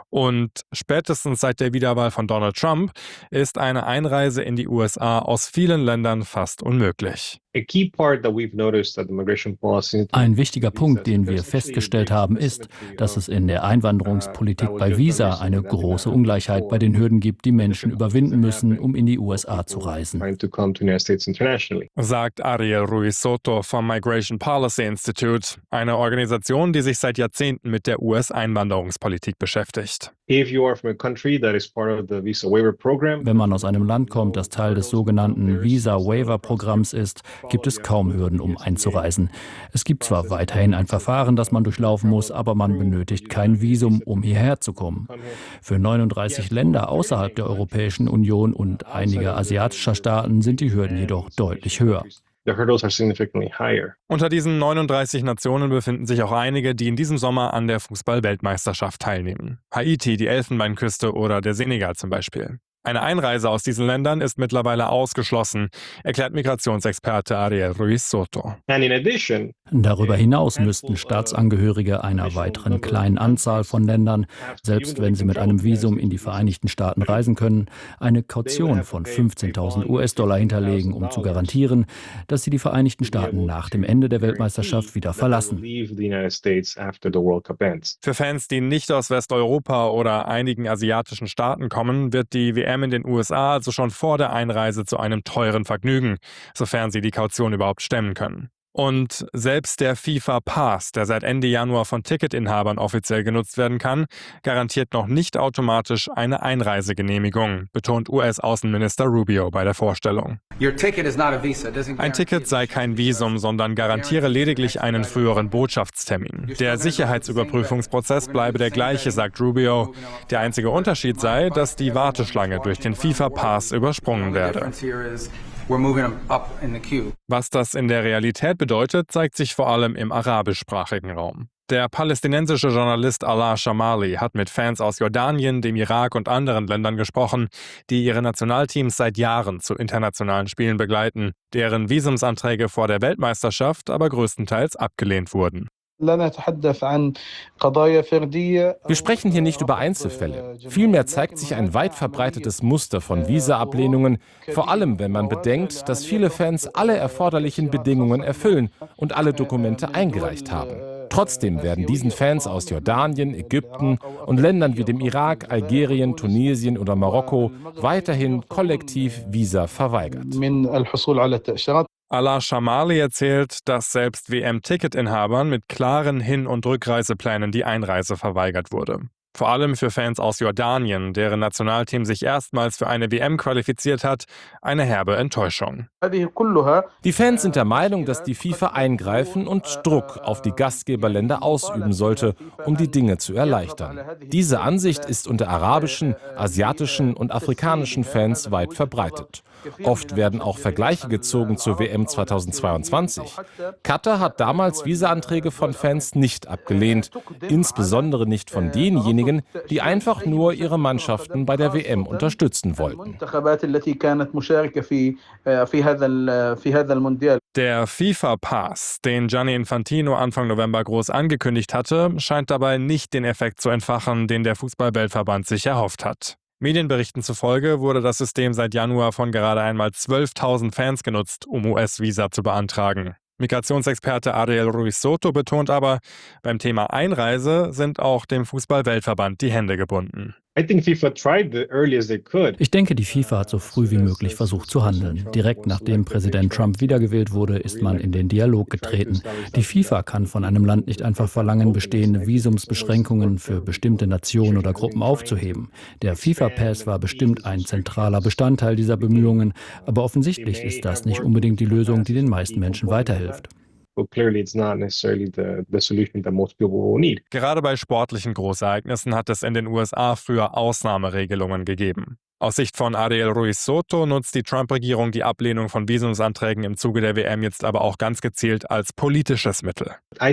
Und spätestens seit der Wiederwahl von Donald Trump ist eine Einreise in die USA aus vielen Ländern fast unmöglich. Ein wichtiger Punkt, den wir festgestellt haben, ist, dass es in der Einwanderungspolitik bei Visa eine große Ungleichheit bei den Hürden gibt, die Menschen überwinden müssen, um in die USA zu reisen. Sagt Ariel Ruiz Soto vom Migration Policy Institute, eine Organisation, die sich seit Jahrzehnten mit der US-Einwanderungspolitik beschäftigt. Wenn man aus einem Land kommt, das Teil des sogenannten Visa-Waiver-Programms ist, gibt es kaum Hürden, um einzureisen. Es gibt zwar weiterhin ein Verfahren, das man durchlaufen muss, aber man benötigt kein Visum, um hierher zu kommen. Für 39 Länder außerhalb der Europäischen Union und einige asiatischer Staaten sind die Hürden jedoch deutlich höher. Unter diesen 39 Nationen befinden sich auch einige, die in diesem Sommer an der Fußball-Weltmeisterschaft teilnehmen. Haiti, die Elfenbeinküste oder der Senegal zum Beispiel. Eine Einreise aus diesen Ländern ist mittlerweile ausgeschlossen, erklärt Migrationsexperte Ariel Ruiz Soto. Darüber hinaus müssten Staatsangehörige einer weiteren kleinen Anzahl von Ländern, selbst wenn sie mit einem Visum in die Vereinigten Staaten reisen können, eine Kaution von 15.000 US-Dollar hinterlegen, um zu garantieren, dass sie die Vereinigten Staaten nach dem Ende der Weltmeisterschaft wieder verlassen. Für Fans, die nicht aus Westeuropa oder einigen asiatischen Staaten kommen, wird die WM in den USA also schon vor der Einreise zu einem teuren Vergnügen, sofern sie die Kaution überhaupt stemmen können. Und selbst der FIFA Pass, der seit Ende Januar von Ticketinhabern offiziell genutzt werden kann, garantiert noch nicht automatisch eine Einreisegenehmigung, betont US-Außenminister Rubio bei der Vorstellung. Ein Ticket sei kein Visum, sondern garantiere lediglich einen früheren Botschaftstermin. Der Sicherheitsüberprüfungsprozess bleibe der gleiche, sagt Rubio. Der einzige Unterschied sei, dass die Warteschlange durch den FIFA Pass übersprungen werde. Was das in der Realität bedeutet, zeigt sich vor allem im arabischsprachigen Raum. Der palästinensische Journalist Alaa Shamali hat mit Fans aus Jordanien, dem Irak und anderen Ländern gesprochen, die ihre Nationalteams seit Jahren zu internationalen Spielen begleiten, deren Visumsanträge vor der Weltmeisterschaft aber größtenteils abgelehnt wurden. Wir sprechen hier nicht über Einzelfälle. Vielmehr zeigt sich ein weit verbreitetes Muster von Visa-Ablehnungen, vor allem wenn man bedenkt, dass viele Fans alle erforderlichen Bedingungen erfüllen und alle Dokumente eingereicht haben. Trotzdem werden diesen Fans aus Jordanien, Ägypten und Ländern wie dem Irak, Algerien, Tunesien oder Marokko weiterhin kollektiv Visa verweigert. Alaa Shamali erzählt, dass selbst WM-Ticketinhabern mit klaren Hin- und Rückreiseplänen die Einreise verweigert wurde. Vor allem für Fans aus Jordanien, deren Nationalteam sich erstmals für eine WM qualifiziert hat, eine herbe Enttäuschung. Die Fans sind der Meinung, dass die FIFA eingreifen und Druck auf die Gastgeberländer ausüben sollte, um die Dinge zu erleichtern. Diese Ansicht ist unter arabischen, asiatischen und afrikanischen Fans weit verbreitet. Oft werden auch Vergleiche gezogen zur WM 2022. Katar hat damals Visa-Anträge von Fans nicht abgelehnt, insbesondere nicht von denjenigen, die einfach nur ihre Mannschaften bei der WM unterstützen wollten. Der FIFA-Pass, den Gianni Infantino Anfang November groß angekündigt hatte, scheint dabei nicht den Effekt zu entfachen, den der Fußball-Weltverband sich erhofft hat. Medienberichten zufolge wurde das System seit Januar von gerade einmal 12.000 Fans genutzt, um US-Visa zu beantragen. Migrationsexperte Ariel Ruiz Soto betont aber, beim Thema Einreise sind auch dem Fußball-Weltverband die Hände gebunden. Ich denke, die FIFA hat so früh wie möglich versucht zu handeln. Direkt nachdem Präsident Trump wiedergewählt wurde, ist man in den Dialog getreten. Die FIFA kann von einem Land nicht einfach verlangen, bestehende Visumsbeschränkungen für bestimmte Nationen oder Gruppen aufzuheben. Der FIFA-Pass war bestimmt ein zentraler Bestandteil dieser Bemühungen, aber offensichtlich ist das nicht unbedingt die Lösung, die den meisten Menschen weiterhilft. Gerade bei sportlichen Großereignissen hat es in den USA früher Ausnahmeregelungen gegeben. Aus Sicht von Ariel Ruiz Soto nutzt die Trump-Regierung die Ablehnung von Visumsanträgen im Zuge der WM jetzt aber auch ganz gezielt als politisches Mittel.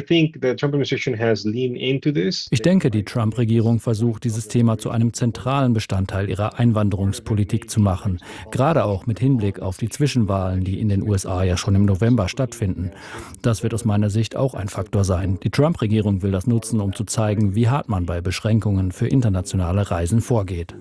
Ich denke, die Trump-Regierung versucht, dieses Thema zu einem zentralen Bestandteil ihrer Einwanderungspolitik zu machen. Gerade auch mit Hinblick auf die Zwischenwahlen, die in den USA ja schon im November stattfinden. Das wird aus meiner Sicht auch ein Faktor sein. Die Trump-Regierung will das nutzen, um zu zeigen, wie hart man bei Beschränkungen für internationale Reisen vorgeht.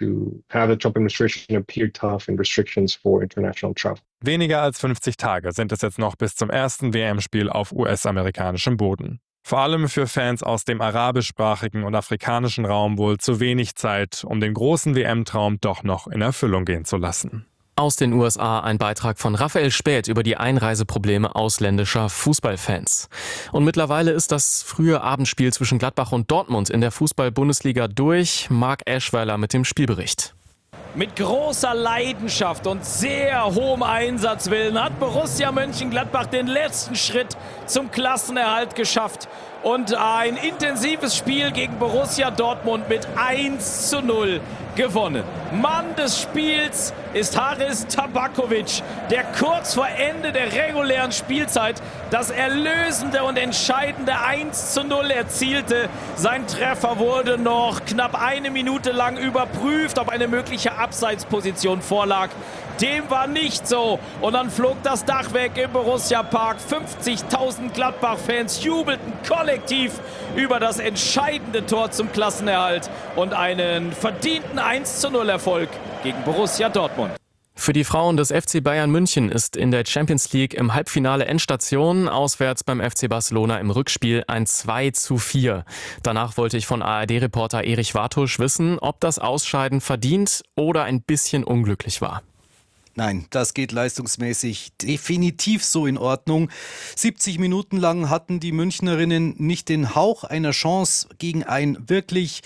Weniger als 50 Tage sind es jetzt noch bis zum ersten WM-Spiel auf US-amerikanischem Boden. Vor allem für Fans aus dem arabischsprachigen und afrikanischen Raum wohl zu wenig Zeit, um den großen WM-Traum doch noch in Erfüllung gehen zu lassen. Aus den USA ein Beitrag von Raphael Späth über die Einreiseprobleme ausländischer Fußballfans. Und mittlerweile ist das frühe Abendspiel zwischen Gladbach und Dortmund in der Fußball-Bundesliga durch. Marc Eschweiler mit dem Spielbericht. Mit großer Leidenschaft und sehr hohem Einsatzwillen hat Borussia Mönchengladbach den letzten Schritt zum Klassenerhalt geschafft. Und ein intensives Spiel gegen Borussia Dortmund mit 1:0 gewonnen. Mann des Spiels ist Haris Tabakovic, der kurz vor Ende der regulären Spielzeit das erlösende und entscheidende 1:0 erzielte. Sein Treffer wurde noch knapp eine Minute lang überprüft, ob eine mögliche Abseitsposition vorlag. Dem war nicht so. Und dann flog das Dach weg im Borussia-Park. 50.000 Gladbach-Fans jubelten kollektiv über das entscheidende Tor zum Klassenerhalt und einen verdienten 1:0-Erfolg gegen Borussia Dortmund. Für die Frauen des FC Bayern München ist in der Champions League im Halbfinale Endstation auswärts beim FC Barcelona im Rückspiel ein 2:4. Danach wollte ich von ARD-Reporter Erich Wartusch wissen, ob das Ausscheiden verdient oder ein bisschen unglücklich war. Nein, das geht leistungsmäßig definitiv so in Ordnung. 70 Minuten lang hatten die Münchnerinnen nicht den Hauch einer Chance gegen ein wirklich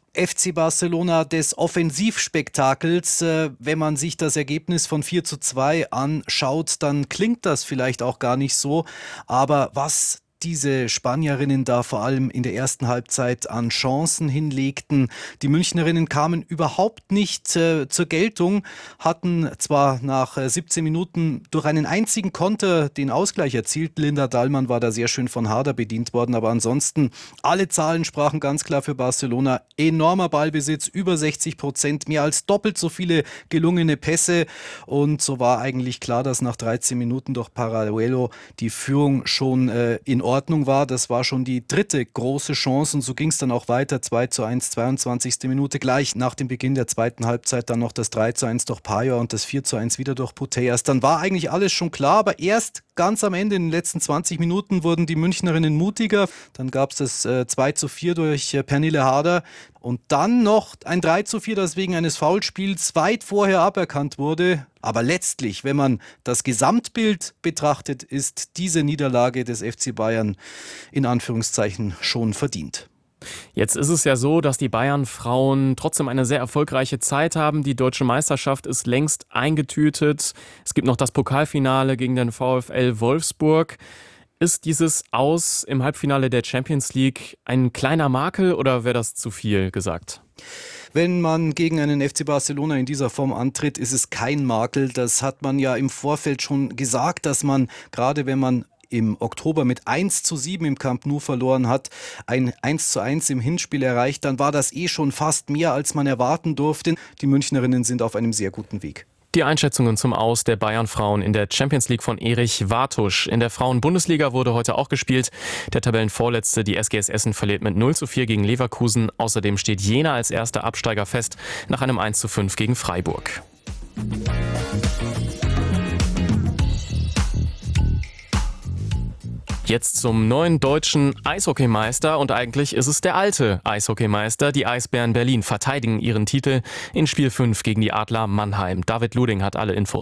FC Barcelona des Offensivspektakels. Wenn man sich das Ergebnis von 4:2 anschaut, dann klingt das vielleicht auch gar nicht so. Aber was diese Spanierinnen da vor allem in der ersten Halbzeit an Chancen hinlegten. Die Münchnerinnen kamen überhaupt nicht zur Geltung, hatten zwar nach 17 Minuten durch einen einzigen Konter den Ausgleich erzielt. Linda Dahlmann war da sehr schön von Harder bedient worden, aber ansonsten alle Zahlen sprachen ganz klar für Barcelona. Enormer Ballbesitz, über 60%, mehr als doppelt so viele gelungene Pässe und so war eigentlich klar, dass nach 13 Minuten durch Paraduelo die Führung schon in Ordnung war. Das war schon die dritte große Chance und so ging es dann auch weiter. 2:1, 22. Minute, gleich nach dem Beginn der zweiten Halbzeit dann noch das 3:1 durch Pajor und das 4:1 wieder durch Putellas. Dann war eigentlich alles schon klar, aber erst ganz am Ende, in den letzten 20 Minuten, wurden die Münchnerinnen mutiger. Dann gab es das 2:4 durch Pernille Harder und dann noch ein 3:4, das wegen eines Foulspiels weit vorher aberkannt wurde. Aber letztlich, wenn man das Gesamtbild betrachtet, ist diese Niederlage des FC Bayern in Anführungszeichen schon verdient. Jetzt ist es ja so, dass die Bayern-Frauen trotzdem eine sehr erfolgreiche Zeit haben. Die deutsche Meisterschaft ist längst eingetütet. Es gibt noch das Pokalfinale gegen den VfL Wolfsburg. Ist dieses Aus im Halbfinale der Champions League ein kleiner Makel oder wäre das zu viel gesagt? Wenn man gegen einen FC Barcelona in dieser Form antritt, ist es kein Makel. Das hat man ja im Vorfeld schon gesagt, dass man, gerade wenn man im Oktober mit 1:7 im Camp Nou verloren hat, ein 1:1 im Hinspiel erreicht, dann war das schon fast mehr, als man erwarten durfte. Die Münchnerinnen sind auf einem sehr guten Weg. Die Einschätzungen zum Aus der Bayern-Frauen in der Champions League von Erich Wartusch. In der Frauen-Bundesliga wurde heute auch gespielt. Der Tabellenvorletzte, die SGS Essen, verliert mit 0:4 gegen Leverkusen. Außerdem steht Jena als erster Absteiger fest nach einem 1:5 gegen Freiburg. Jetzt zum neuen deutschen Eishockeymeister und eigentlich ist es der alte Eishockeymeister. Die Eisbären Berlin verteidigen ihren Titel in Spiel 5 gegen die Adler Mannheim. David Luding hat alle Infos.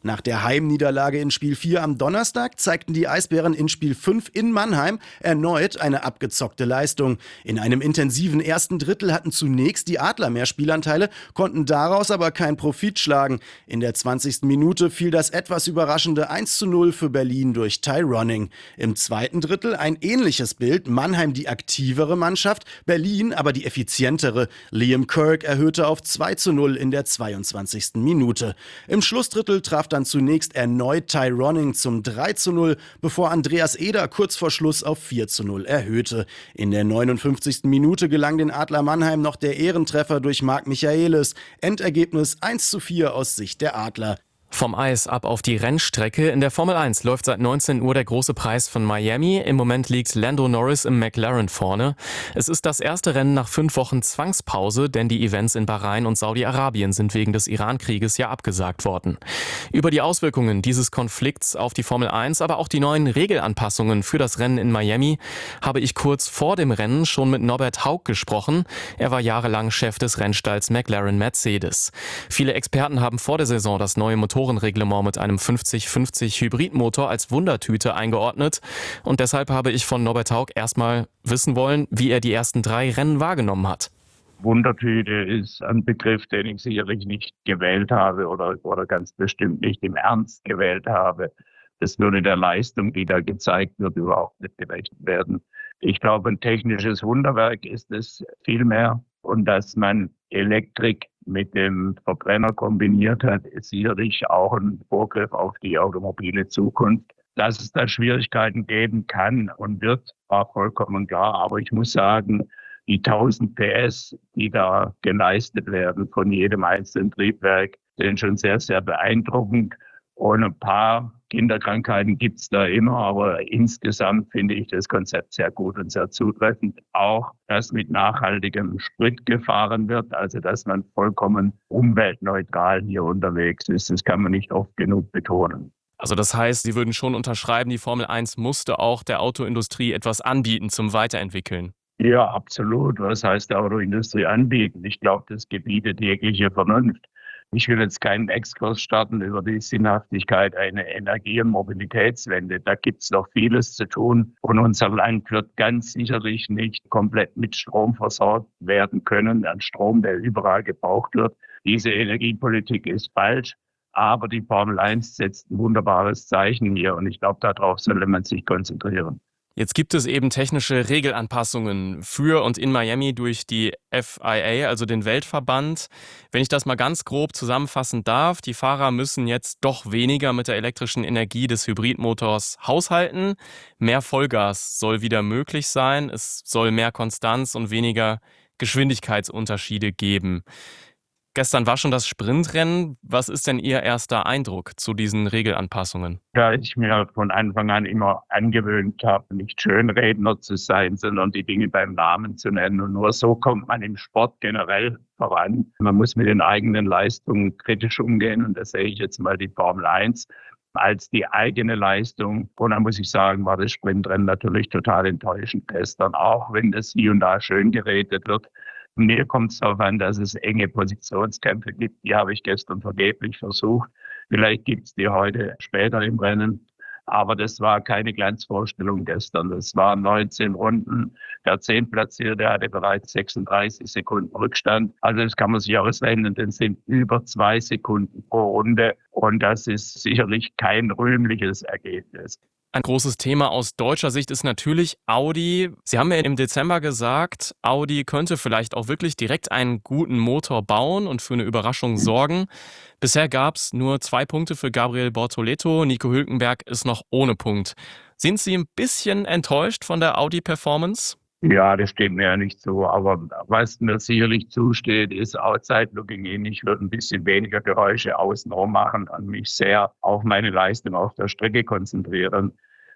Nach der Heimniederlage in Spiel 4 am Donnerstag zeigten die Eisbären in Spiel 5 in Mannheim erneut eine abgezockte Leistung. In einem intensiven ersten Drittel hatten zunächst die Adler mehr Spielanteile, konnten daraus aber keinen Profit schlagen. In der 20. Minute fiel das etwas überraschende 1:0 für Berlin durch Ty Ronning. Im zweiten Drittel ein ähnliches Bild, Mannheim die aktivere Mannschaft, Berlin aber die effizientere. Liam Kirk erhöhte auf 2:0 in der 22. Minute. Im Schlussdrittel traf dann zunächst erneut Ty Ronning zum 3:0, bevor Andreas Eder kurz vor Schluss auf 4:0 erhöhte. In der 59. Minute gelang den Adler Mannheim noch der Ehrentreffer durch Marc Michaelis. Endergebnis 1:4 aus Sicht der Adler. Vom Eis ab auf die Rennstrecke. In der Formel 1 läuft seit 19 Uhr der große Preis von Miami. Im Moment liegt Lando Norris im McLaren vorne. Es ist das erste Rennen nach 5 Wochen Zwangspause, denn die Events in Bahrain und Saudi-Arabien sind wegen des Iran-Krieges ja abgesagt worden. Über die Auswirkungen dieses Konflikts auf die Formel 1, aber auch die neuen Regelanpassungen für das Rennen in Miami habe ich kurz vor dem Rennen schon mit Norbert Haug gesprochen. Er war jahrelang Chef des Rennstalls McLaren Mercedes. Viele Experten haben vor der Saison das neue Motorreglement mit einem 50-50 Hybridmotor als Wundertüte eingeordnet. Und deshalb habe ich von Norbert Haug erstmal wissen wollen, wie er die ersten 3 Rennen wahrgenommen hat. Wundertüte ist ein Begriff, den ich sicherlich nicht gewählt habe oder ganz bestimmt nicht im Ernst gewählt habe. Das würde der Leistung, die da gezeigt wird, überhaupt nicht gerecht werden. Ich glaube, ein technisches Wunderwerk ist es vielmehr. Und dass man Elektrik mit dem Verbrenner kombiniert hat, ist sicherlich auch ein Vorgriff auf die automobile Zukunft. Dass es da Schwierigkeiten geben kann und wird, war vollkommen klar. Aber ich muss sagen, die 1000 PS, die da geleistet werden von jedem einzelnen Triebwerk, sind schon sehr, sehr beeindruckend. Und ein paar Kinderkrankheiten gibt es da immer, aber insgesamt finde ich das Konzept sehr gut und sehr zutreffend. Auch, dass mit nachhaltigem Sprit gefahren wird, also dass man vollkommen umweltneutral hier unterwegs ist. Das kann man nicht oft genug betonen. Also das heißt, Sie würden schon unterschreiben, die Formel 1 musste auch der Autoindustrie etwas anbieten zum Weiterentwickeln. Ja, absolut. Was heißt der Autoindustrie anbieten? Ich glaube, das gebietet jegliche Vernunft. Ich will jetzt keinen Exkurs starten über die Sinnhaftigkeit einer Energie- und Mobilitätswende. Da gibt es noch vieles zu tun. Und unser Land wird ganz sicherlich nicht komplett mit Strom versorgt werden können, an Strom, der überall gebraucht wird. Diese Energiepolitik ist falsch. Aber die Formel 1 setzt ein wunderbares Zeichen hier. Und ich glaube, darauf sollte man sich konzentrieren. Jetzt gibt es eben technische Regelanpassungen für und in Miami durch die FIA, also den Weltverband. Wenn ich das mal ganz grob zusammenfassen darf, die Fahrer müssen jetzt doch weniger mit der elektrischen Energie des Hybridmotors haushalten. Mehr Vollgas soll wieder möglich sein. Es soll mehr Konstanz und weniger Geschwindigkeitsunterschiede geben. Gestern war schon das Sprintrennen. Was ist denn Ihr erster Eindruck zu diesen Regelanpassungen? Da ich mir von Anfang an immer angewöhnt habe, nicht Schönredner zu sein, sondern die Dinge beim Namen zu nennen. Und nur so kommt man im Sport generell voran. Man muss mit den eigenen Leistungen kritisch umgehen. Und da sehe ich jetzt mal die Formel 1 als die eigene Leistung. Und dann muss ich sagen, war das Sprintrennen natürlich total enttäuschend gestern, auch wenn das hier und da schön geredet wird. Mir kommt es darauf an, dass es enge Positionskämpfe gibt. Die habe ich gestern vergeblich versucht. Vielleicht gibt es die heute später im Rennen. Aber das war keine Glanzvorstellung gestern. Das waren 19 Runden. Der 10. Platzierte hatte bereits 36 Sekunden Rückstand. Also das kann man sich ausrechnen. Das sind über 2 Sekunden pro Runde. Und das ist sicherlich kein rühmliches Ergebnis. Ein großes Thema aus deutscher Sicht ist natürlich Audi. Sie haben ja im Dezember gesagt, Audi könnte vielleicht auch wirklich direkt einen guten Motor bauen und für eine Überraschung sorgen. Bisher gab es nur 2 Punkte für Gabriel Bortoleto. Nico Hülkenberg ist noch ohne Punkt. Sind Sie ein bisschen enttäuscht von der Audi-Performance? Ja, das steht mir ja nicht so. Aber was mir sicherlich zusteht, ist Outside Looking In. Ich würde ein bisschen weniger Geräusche außenrum machen und mich sehr auf meine Leistung auf der Strecke konzentrieren.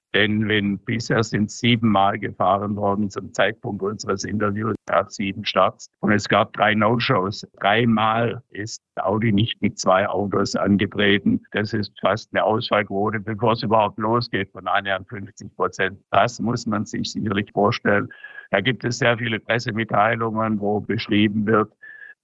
Denn bisher sind 7 Mal gefahren worden zum Zeitpunkt unseres Interviews, 7 Starts. Und es gab 3 No-Shows. 3 Mal ist Audi nicht mit 2 Autos angetreten. Das ist fast eine Ausfallquote, bevor es überhaupt losgeht, von annähernd 50%. Das muss man sich sicherlich vorstellen. Da gibt es sehr viele Pressemitteilungen, wo beschrieben wird,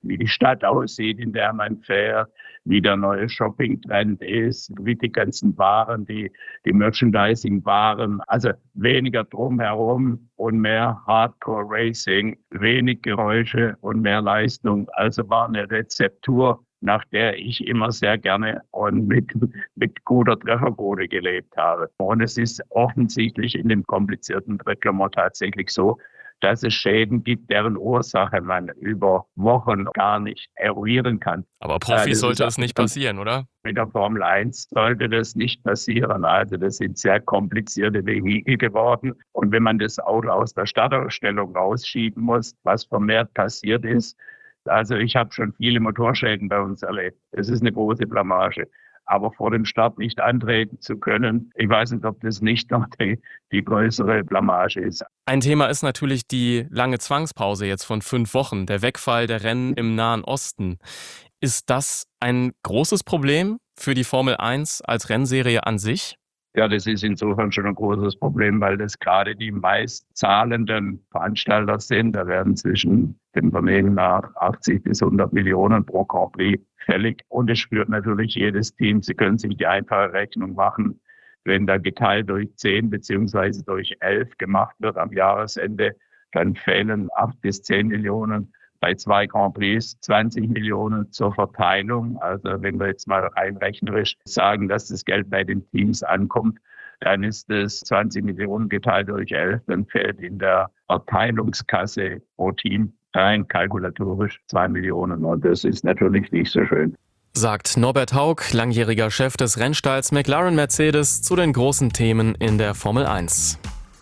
wie die Stadt aussieht, in der man fährt, wie der neue Shopping-Trend ist, wie die ganzen Waren, die Merchandising-Waren, also weniger drumherum und mehr Hardcore-Racing, wenig Geräusche und mehr Leistung. Also war eine Rezeptur, nach der ich immer sehr gerne und mit guter Trefferquote gelebt habe. Und es ist offensichtlich in dem komplizierten Reglement tatsächlich so, dass es Schäden gibt, deren Ursache man über Wochen gar nicht eruieren kann. Aber Profis sollte es nicht passieren, oder? Mit der Formel 1 sollte das nicht passieren. Also das sind sehr komplizierte Vehikel geworden. Und wenn man das Auto aus der Startausstellung rausschieben muss, was vermehrt passiert ist, also ich habe schon viele Motorschäden bei uns erlebt. Es ist eine große Blamage. Aber vor dem Start nicht antreten zu können, ich weiß nicht, ob das nicht noch die größere Blamage ist. Ein Thema ist natürlich die lange Zwangspause jetzt von 5 Wochen, der Wegfall der Rennen im Nahen Osten. Ist das ein großes Problem für die Formel 1 als Rennserie an sich? Ja, das ist insofern schon ein großes Problem, weil das gerade die meist zahlenden Veranstalter sind. Da werden zwischen dem Vermögen nach 80 bis 100 Millionen pro Grand Prix fällig. Und es spürt natürlich jedes Team. Sie können sich die einfache Rechnung machen. Wenn da geteilt durch 10 beziehungsweise durch 11 gemacht wird am Jahresende, dann fehlen 8 bis 10 Millionen. Bei 2 Grand Prix 20 Millionen zur Verteilung. Also wenn wir jetzt mal rein rechnerisch sagen, dass das Geld bei den Teams ankommt, dann ist es 20 Millionen geteilt durch 11. Dann fehlt in der Verteilungskasse pro Team rein kalkulatorisch 2 Millionen. Und das ist natürlich nicht so schön. Sagt Norbert Haug, langjähriger Chef des Rennstalls McLaren Mercedes, zu den großen Themen in der Formel 1.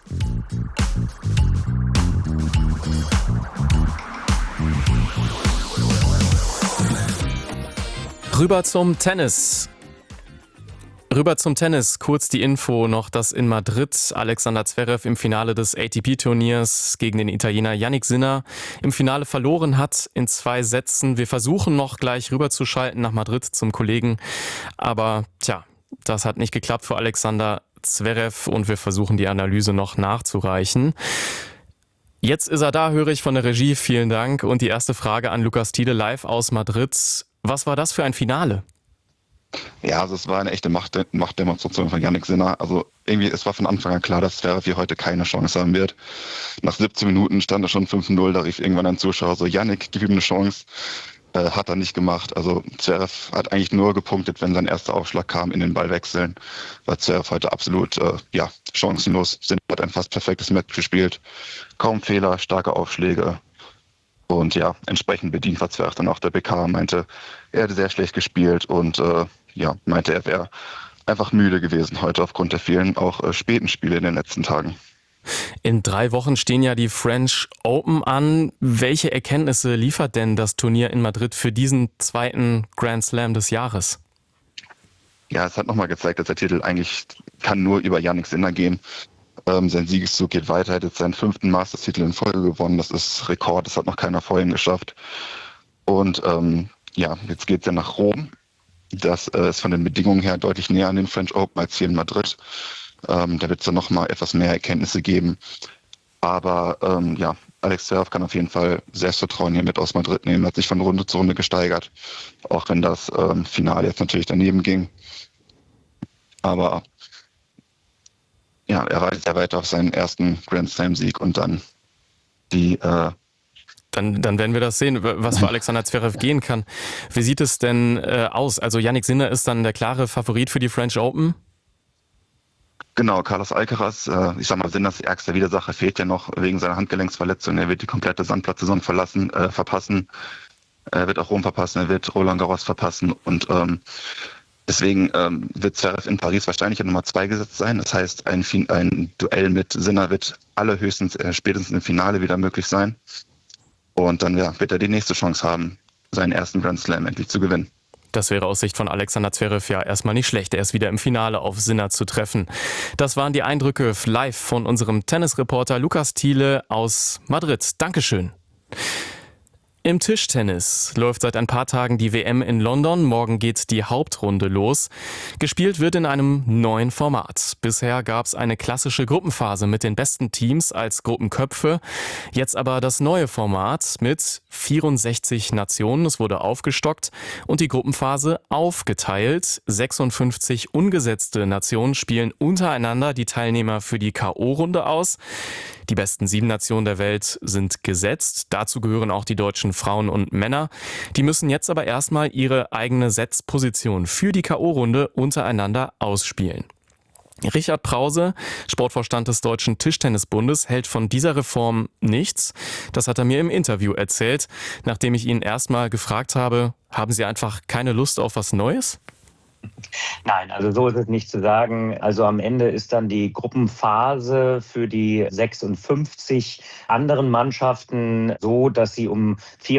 Rüber zum Tennis. Kurz die Info noch, dass in Madrid Alexander Zverev im Finale des ATP-Turniers gegen den Italiener Jannik Sinner im Finale verloren hat in 2 Sätzen. Wir versuchen noch gleich rüberzuschalten nach Madrid zum Kollegen, aber das hat nicht geklappt für Alexander Zverev und wir versuchen die Analyse noch nachzureichen. Jetzt ist er da, höre ich von der Regie. Vielen Dank. Und die erste Frage an Lukas Thiele live aus Madrid. Was war das für ein Finale? Ja, also es war eine echte Machtdemonstration von Jannik Sinner. Also irgendwie, es war von Anfang an klar, dass Zverev hier heute keine Chance haben wird. Nach 17 Minuten stand er schon 5-0, da rief irgendwann ein Zuschauer so, Jannik, gib ihm eine Chance. Hat er nicht gemacht. Also Zverev hat eigentlich nur gepunktet, wenn sein erster Aufschlag kam in den Ballwechseln. War Zverev heute absolut chancenlos. Sinner hat ein fast perfektes Match gespielt. Kaum Fehler, starke Aufschläge. Und ja, entsprechend bedient war Zverev dann auch der PK, meinte, er hätte sehr schlecht gespielt und meinte, er wäre einfach müde gewesen heute aufgrund der vielen auch späten Spiele in den letzten Tagen. In 3 Wochen stehen ja die French Open an. Welche Erkenntnisse liefert denn das Turnier in Madrid für diesen 2. Grand Slam des Jahres? Ja, es hat nochmal gezeigt, dass der Titel eigentlich kann nur über Jannik Sinner gehen. Sein Siegeszug geht weiter, er hat jetzt seinen 5. Masters-Titel in Folge gewonnen. Das ist Rekord, das hat noch keiner vor ihm geschafft. Und jetzt geht es ja nach Rom. Das ist von den Bedingungen her deutlich näher an den French Open als hier in Madrid. Da wird es dann nochmal etwas mehr Erkenntnisse geben. Aber Alex Zverev kann auf jeden Fall Selbstvertrauen hier mit aus Madrid nehmen. Er hat sich von Runde zu Runde gesteigert. Auch wenn das Finale jetzt natürlich daneben ging. Aber er wartet ja weiter auf seinen ersten Grand Slam-Sieg und dann Dann werden wir das sehen, was für Alexander Zverev gehen kann. Wie sieht es denn aus? Also Jannik Sinner ist dann der klare Favorit für die French Open? Genau, Carlos Alcaraz, Sinners ärgster Widersacher fehlt ja noch wegen seiner Handgelenksverletzung. Er wird die komplette Sandplatzsaison verpassen. Er wird auch Rom verpassen, er wird Roland Garros verpassen und deswegen wird Zverev in Paris wahrscheinlich in Nummer 2 gesetzt sein. Das heißt, ein Duell mit Sinner wird allerhöchstens spätestens im Finale wieder möglich sein. Und dann wird er die nächste Chance haben, seinen ersten Grand Slam endlich zu gewinnen. Das wäre aus Sicht von Alexander Zverev ja erstmal nicht schlecht. Er ist wieder im Finale auf Sinner zu treffen. Das waren die Eindrücke live von unserem Tennisreporter Lukas Thiele aus Madrid. Dankeschön. Im Tischtennis läuft seit ein paar Tagen die WM in London. Morgen geht die Hauptrunde los. Gespielt wird in einem neuen Format. Bisher gab es eine klassische Gruppenphase mit den besten Teams als Gruppenköpfe. Jetzt aber das neue Format mit 64 Nationen. Es wurde aufgestockt und die Gruppenphase aufgeteilt. 56 ungesetzte Nationen spielen untereinander die Teilnehmer für die K.O.-Runde aus. Die besten 7 Nationen der Welt sind gesetzt. Dazu gehören auch die deutschen Frauen und Männer. Die müssen jetzt aber erstmal ihre eigene Setzposition für die K.O.-Runde untereinander ausspielen. Richard Prause, Sportvorstand des Deutschen Tischtennisbundes, hält von dieser Reform nichts. Das hat er mir im Interview erzählt, nachdem ich ihn erstmal gefragt habe, haben Sie einfach keine Lust auf was Neues? Nein, also so ist es nicht zu sagen. Also am Ende ist dann die Gruppenphase für die 56 anderen Mannschaften so, dass sie um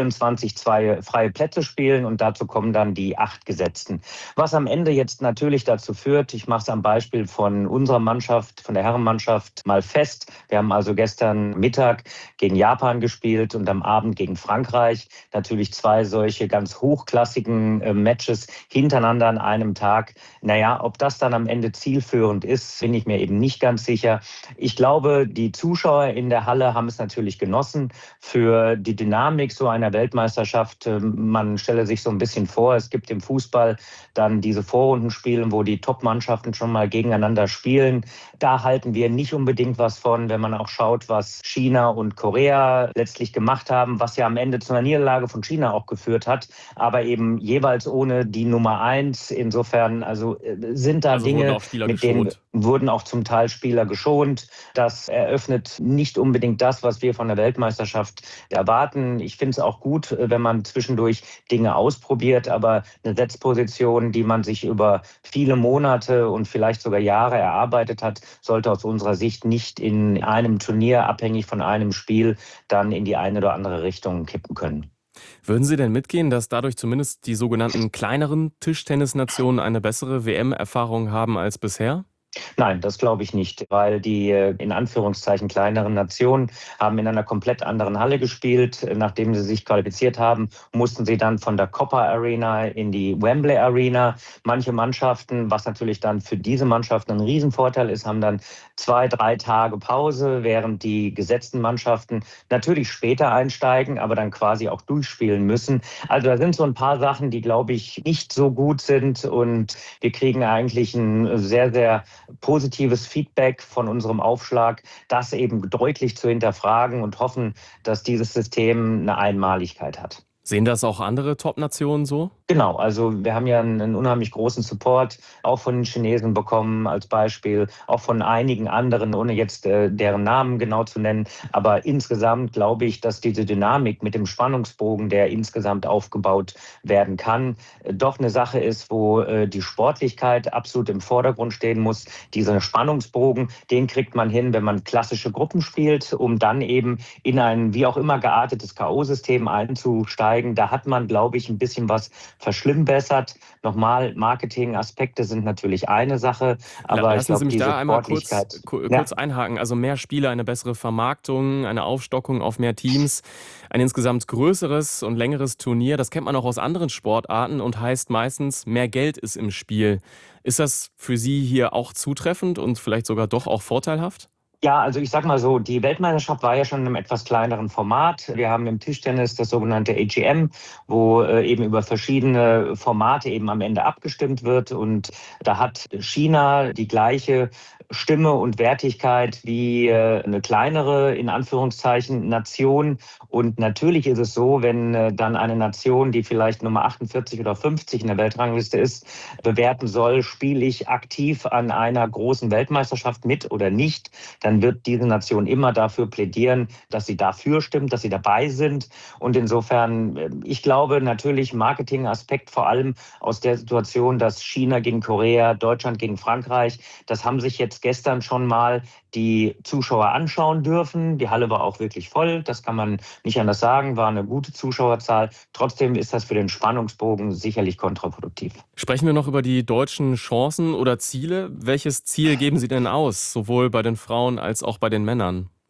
24 freie Plätze spielen und dazu kommen dann die 8 Gesetzten. Was am Ende jetzt natürlich dazu führt, ich mache es am Beispiel von unserer Mannschaft, von der Herrenmannschaft mal fest. Wir haben also gestern Mittag gegen Japan gespielt und am Abend gegen Frankreich. Natürlich 2 solche ganz hochklassigen Matches hintereinander an einem Tag. Naja, ob das dann am Ende zielführend ist, bin ich mir eben nicht ganz sicher. Ich glaube, die Zuschauer in der Halle haben es natürlich genossen. Für die Dynamik so einer Weltmeisterschaft, man stelle sich so ein bisschen vor, es gibt im Fußball dann diese Vorrundenspiele, wo die Top-Mannschaften schon mal gegeneinander spielen. Da halten wir nicht unbedingt was von, wenn man auch schaut, was China und Korea letztlich gemacht haben, was ja am Ende zu einer Niederlage von China auch geführt hat, aber eben jeweils ohne die Nummer 1. Insofern also sind da Dinge, mit denen wurden auch zum Teil Spieler geschont. Das eröffnet nicht unbedingt das, was wir von der Weltmeisterschaft erwarten. Ich finde es auch gut, wenn man zwischendurch Dinge ausprobiert, aber eine Setzposition, die man sich über viele Monate und vielleicht sogar Jahre erarbeitet hat, sollte aus unserer Sicht nicht in einem Turnier, abhängig von einem Spiel, dann in die eine oder andere Richtung kippen können. Würden Sie denn mitgehen, dass dadurch zumindest die sogenannten kleineren Tischtennisnationen eine bessere WM-Erfahrung haben als bisher? Nein, das glaube ich nicht, weil die in Anführungszeichen kleineren Nationen haben in einer komplett anderen Halle gespielt. Nachdem sie sich qualifiziert haben, mussten sie dann von der Copper Arena in die Wembley Arena. Manche Mannschaften, was natürlich dann für diese Mannschaften ein Riesenvorteil ist, haben dann 2-3 Tage Pause, während die gesetzten Mannschaften natürlich später einsteigen, aber dann quasi auch durchspielen müssen. Also da sind so ein paar Sachen, die, glaube ich, nicht so gut sind und wir kriegen eigentlich ein sehr, sehr positives Feedback von unserem Aufschlag, das eben deutlich zu hinterfragen und hoffen, dass dieses System eine Einmaligkeit hat. Sehen das auch andere Top-Nationen so? Genau, also wir haben ja einen unheimlich großen Support auch von den Chinesen bekommen als Beispiel, auch von einigen anderen, ohne jetzt deren Namen genau zu nennen. Aber insgesamt glaube ich, dass diese Dynamik mit dem Spannungsbogen, der insgesamt aufgebaut werden kann, doch eine Sache ist, wo die Sportlichkeit absolut im Vordergrund stehen muss. Dieser Spannungsbogen, den kriegt man hin, wenn man klassische Gruppen spielt, um dann eben in ein wie auch immer geartetes K.O.-System einzusteigen. Da hat man, glaube ich, ein bisschen was verschlimmbessert. Nochmal, Marketing-Aspekte sind natürlich eine Sache, aber lassen Sie mich da einmal kurz ja. einhaken. Also mehr Spiele, eine bessere Vermarktung, eine Aufstockung auf mehr Teams, ein insgesamt größeres und längeres Turnier. Das kennt man auch aus anderen Sportarten und heißt meistens, mehr Geld ist im Spiel. Ist das für Sie hier auch zutreffend und vielleicht sogar doch auch vorteilhaft? Ja, also ich sag mal so, die Weltmeisterschaft war ja schon in einem etwas kleineren Format. Wir haben im Tischtennis das sogenannte AGM, wo eben über verschiedene Formate eben am Ende abgestimmt wird. Und da hat China die gleiche Stimme und Wertigkeit wie eine kleinere, in Anführungszeichen, Nation. Und natürlich ist es so, wenn dann eine Nation, die vielleicht Nummer 48 oder 50 in der Weltrangliste ist, bewerten soll, spiele ich aktiv an einer großen Weltmeisterschaft mit oder nicht, dann wird diese Nation immer dafür plädieren, dass sie dafür stimmt, dass sie dabei sind. Und insofern, ich glaube natürlich Marketingaspekt vor allem aus der Situation, dass China gegen Korea, Deutschland gegen Frankreich, das haben sich jetzt gestern schon mal die Zuschauer anschauen dürfen. Die Halle war auch wirklich voll, das kann man nicht anders sagen, war eine gute Zuschauerzahl. Trotzdem ist das für den Spannungsbogen sicherlich kontraproduktiv. Sprechen wir noch über die deutschen Chancen oder Ziele. Welches Ziel geben Sie denn aus, sowohl bei den Frauen als auch bei den Männern?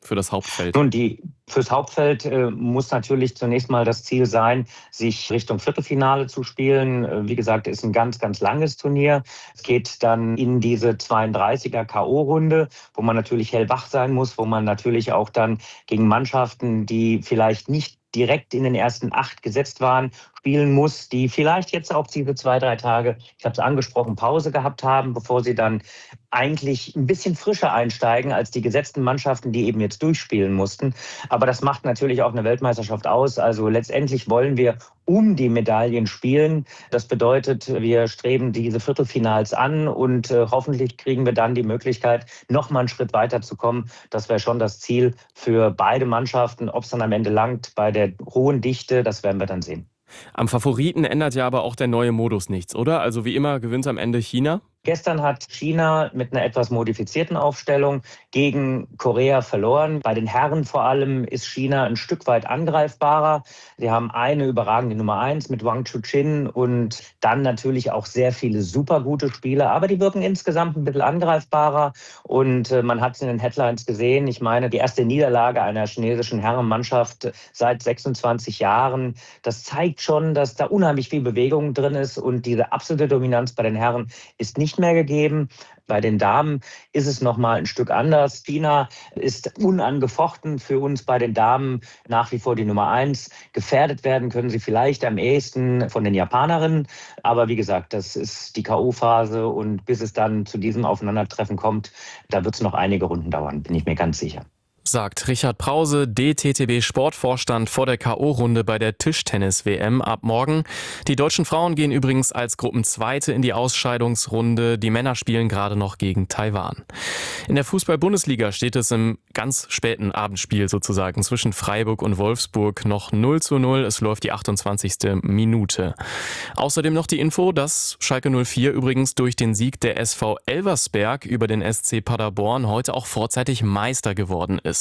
für das Hauptfeld? Nun, fürs Hauptfeld muss natürlich zunächst mal das Ziel sein, sich Richtung Viertelfinale zu spielen. Wie gesagt, ist ein ganz, ganz langes Turnier. Es geht dann in diese 32er K.O.-Runde, wo man natürlich hellwach sein muss, wo man natürlich auch dann gegen Mannschaften, die vielleicht nicht direkt in den ersten 8 gesetzt waren, spielen muss, die vielleicht jetzt auch diese 2-3 Tage, ich habe es angesprochen, Pause gehabt haben, bevor sie dann eigentlich ein bisschen frischer einsteigen als die gesetzten Mannschaften, die eben jetzt durchspielen mussten. Aber das macht natürlich auch eine Weltmeisterschaft aus. Also letztendlich wollen wir um die Medaillen spielen. Das bedeutet, wir streben diese Viertelfinals an und hoffentlich kriegen wir dann die Möglichkeit, noch mal einen Schritt weiter zu kommen. Das wäre schon das Ziel für beide Mannschaften. Ob es dann am Ende langt bei der hohen Dichte, das werden wir dann sehen. Am Favoriten ändert ja aber auch der neue Modus nichts, oder? Also wie immer gewinnt am Ende China? Gestern hat China mit einer etwas modifizierten Aufstellung gegen Korea verloren. Bei den Herren vor allem ist China ein Stück weit angreifbarer. Sie haben eine überragende Nummer 1 mit Wang Chuqin und dann natürlich auch sehr viele super gute Spieler. Aber die wirken insgesamt ein bisschen angreifbarer. Und man hat es in den Headlines gesehen. Ich meine, die erste Niederlage einer chinesischen Herrenmannschaft seit 26 Jahren. Das zeigt schon, dass da unheimlich viel Bewegung drin ist. Und diese absolute Dominanz bei den Herren ist nicht mehr gegeben. Bei den Damen ist es noch mal ein Stück anders. China ist unangefochten für uns bei den Damen nach wie vor die Nummer 1. Gefährdet werden können sie vielleicht am ehesten von den Japanerinnen. Aber wie gesagt, das ist die K.O.-Phase und bis es dann zu diesem Aufeinandertreffen kommt, da wird es noch einige Runden dauern, bin ich mir ganz sicher. Sagt Richard Brause, DTTB-Sportvorstand vor der K.O.-Runde bei der Tischtennis-WM ab morgen. Die deutschen Frauen gehen übrigens als Gruppenzweite in die Ausscheidungsrunde. Die Männer spielen gerade noch gegen Taiwan. In der Fußball-Bundesliga steht es im ganz späten Abendspiel sozusagen zwischen Freiburg und Wolfsburg noch 0:0. Es läuft die 28. Minute. Außerdem noch die Info, dass Schalke 04 übrigens durch den Sieg der SV Elversberg über den SC Paderborn heute auch vorzeitig Meister geworden ist.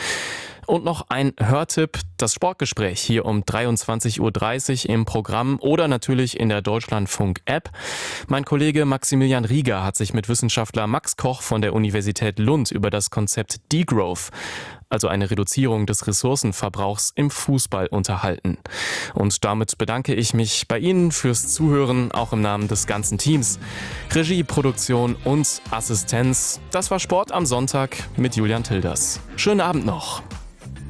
Und noch ein Hörtipp, das Sportgespräch hier um 23:30 Uhr im Programm oder natürlich in der Deutschlandfunk-App. Mein Kollege Maximilian Rieger hat sich mit Wissenschaftler Max Koch von der Universität Lund über das Konzept Degrowth, also eine Reduzierung des Ressourcenverbrauchs im Fußball, unterhalten. Und damit bedanke ich mich bei Ihnen fürs Zuhören, auch im Namen des ganzen Teams. Regie, Produktion und Assistenz. Das war Sport am Sonntag mit Julian Tilders. Schönen Abend noch.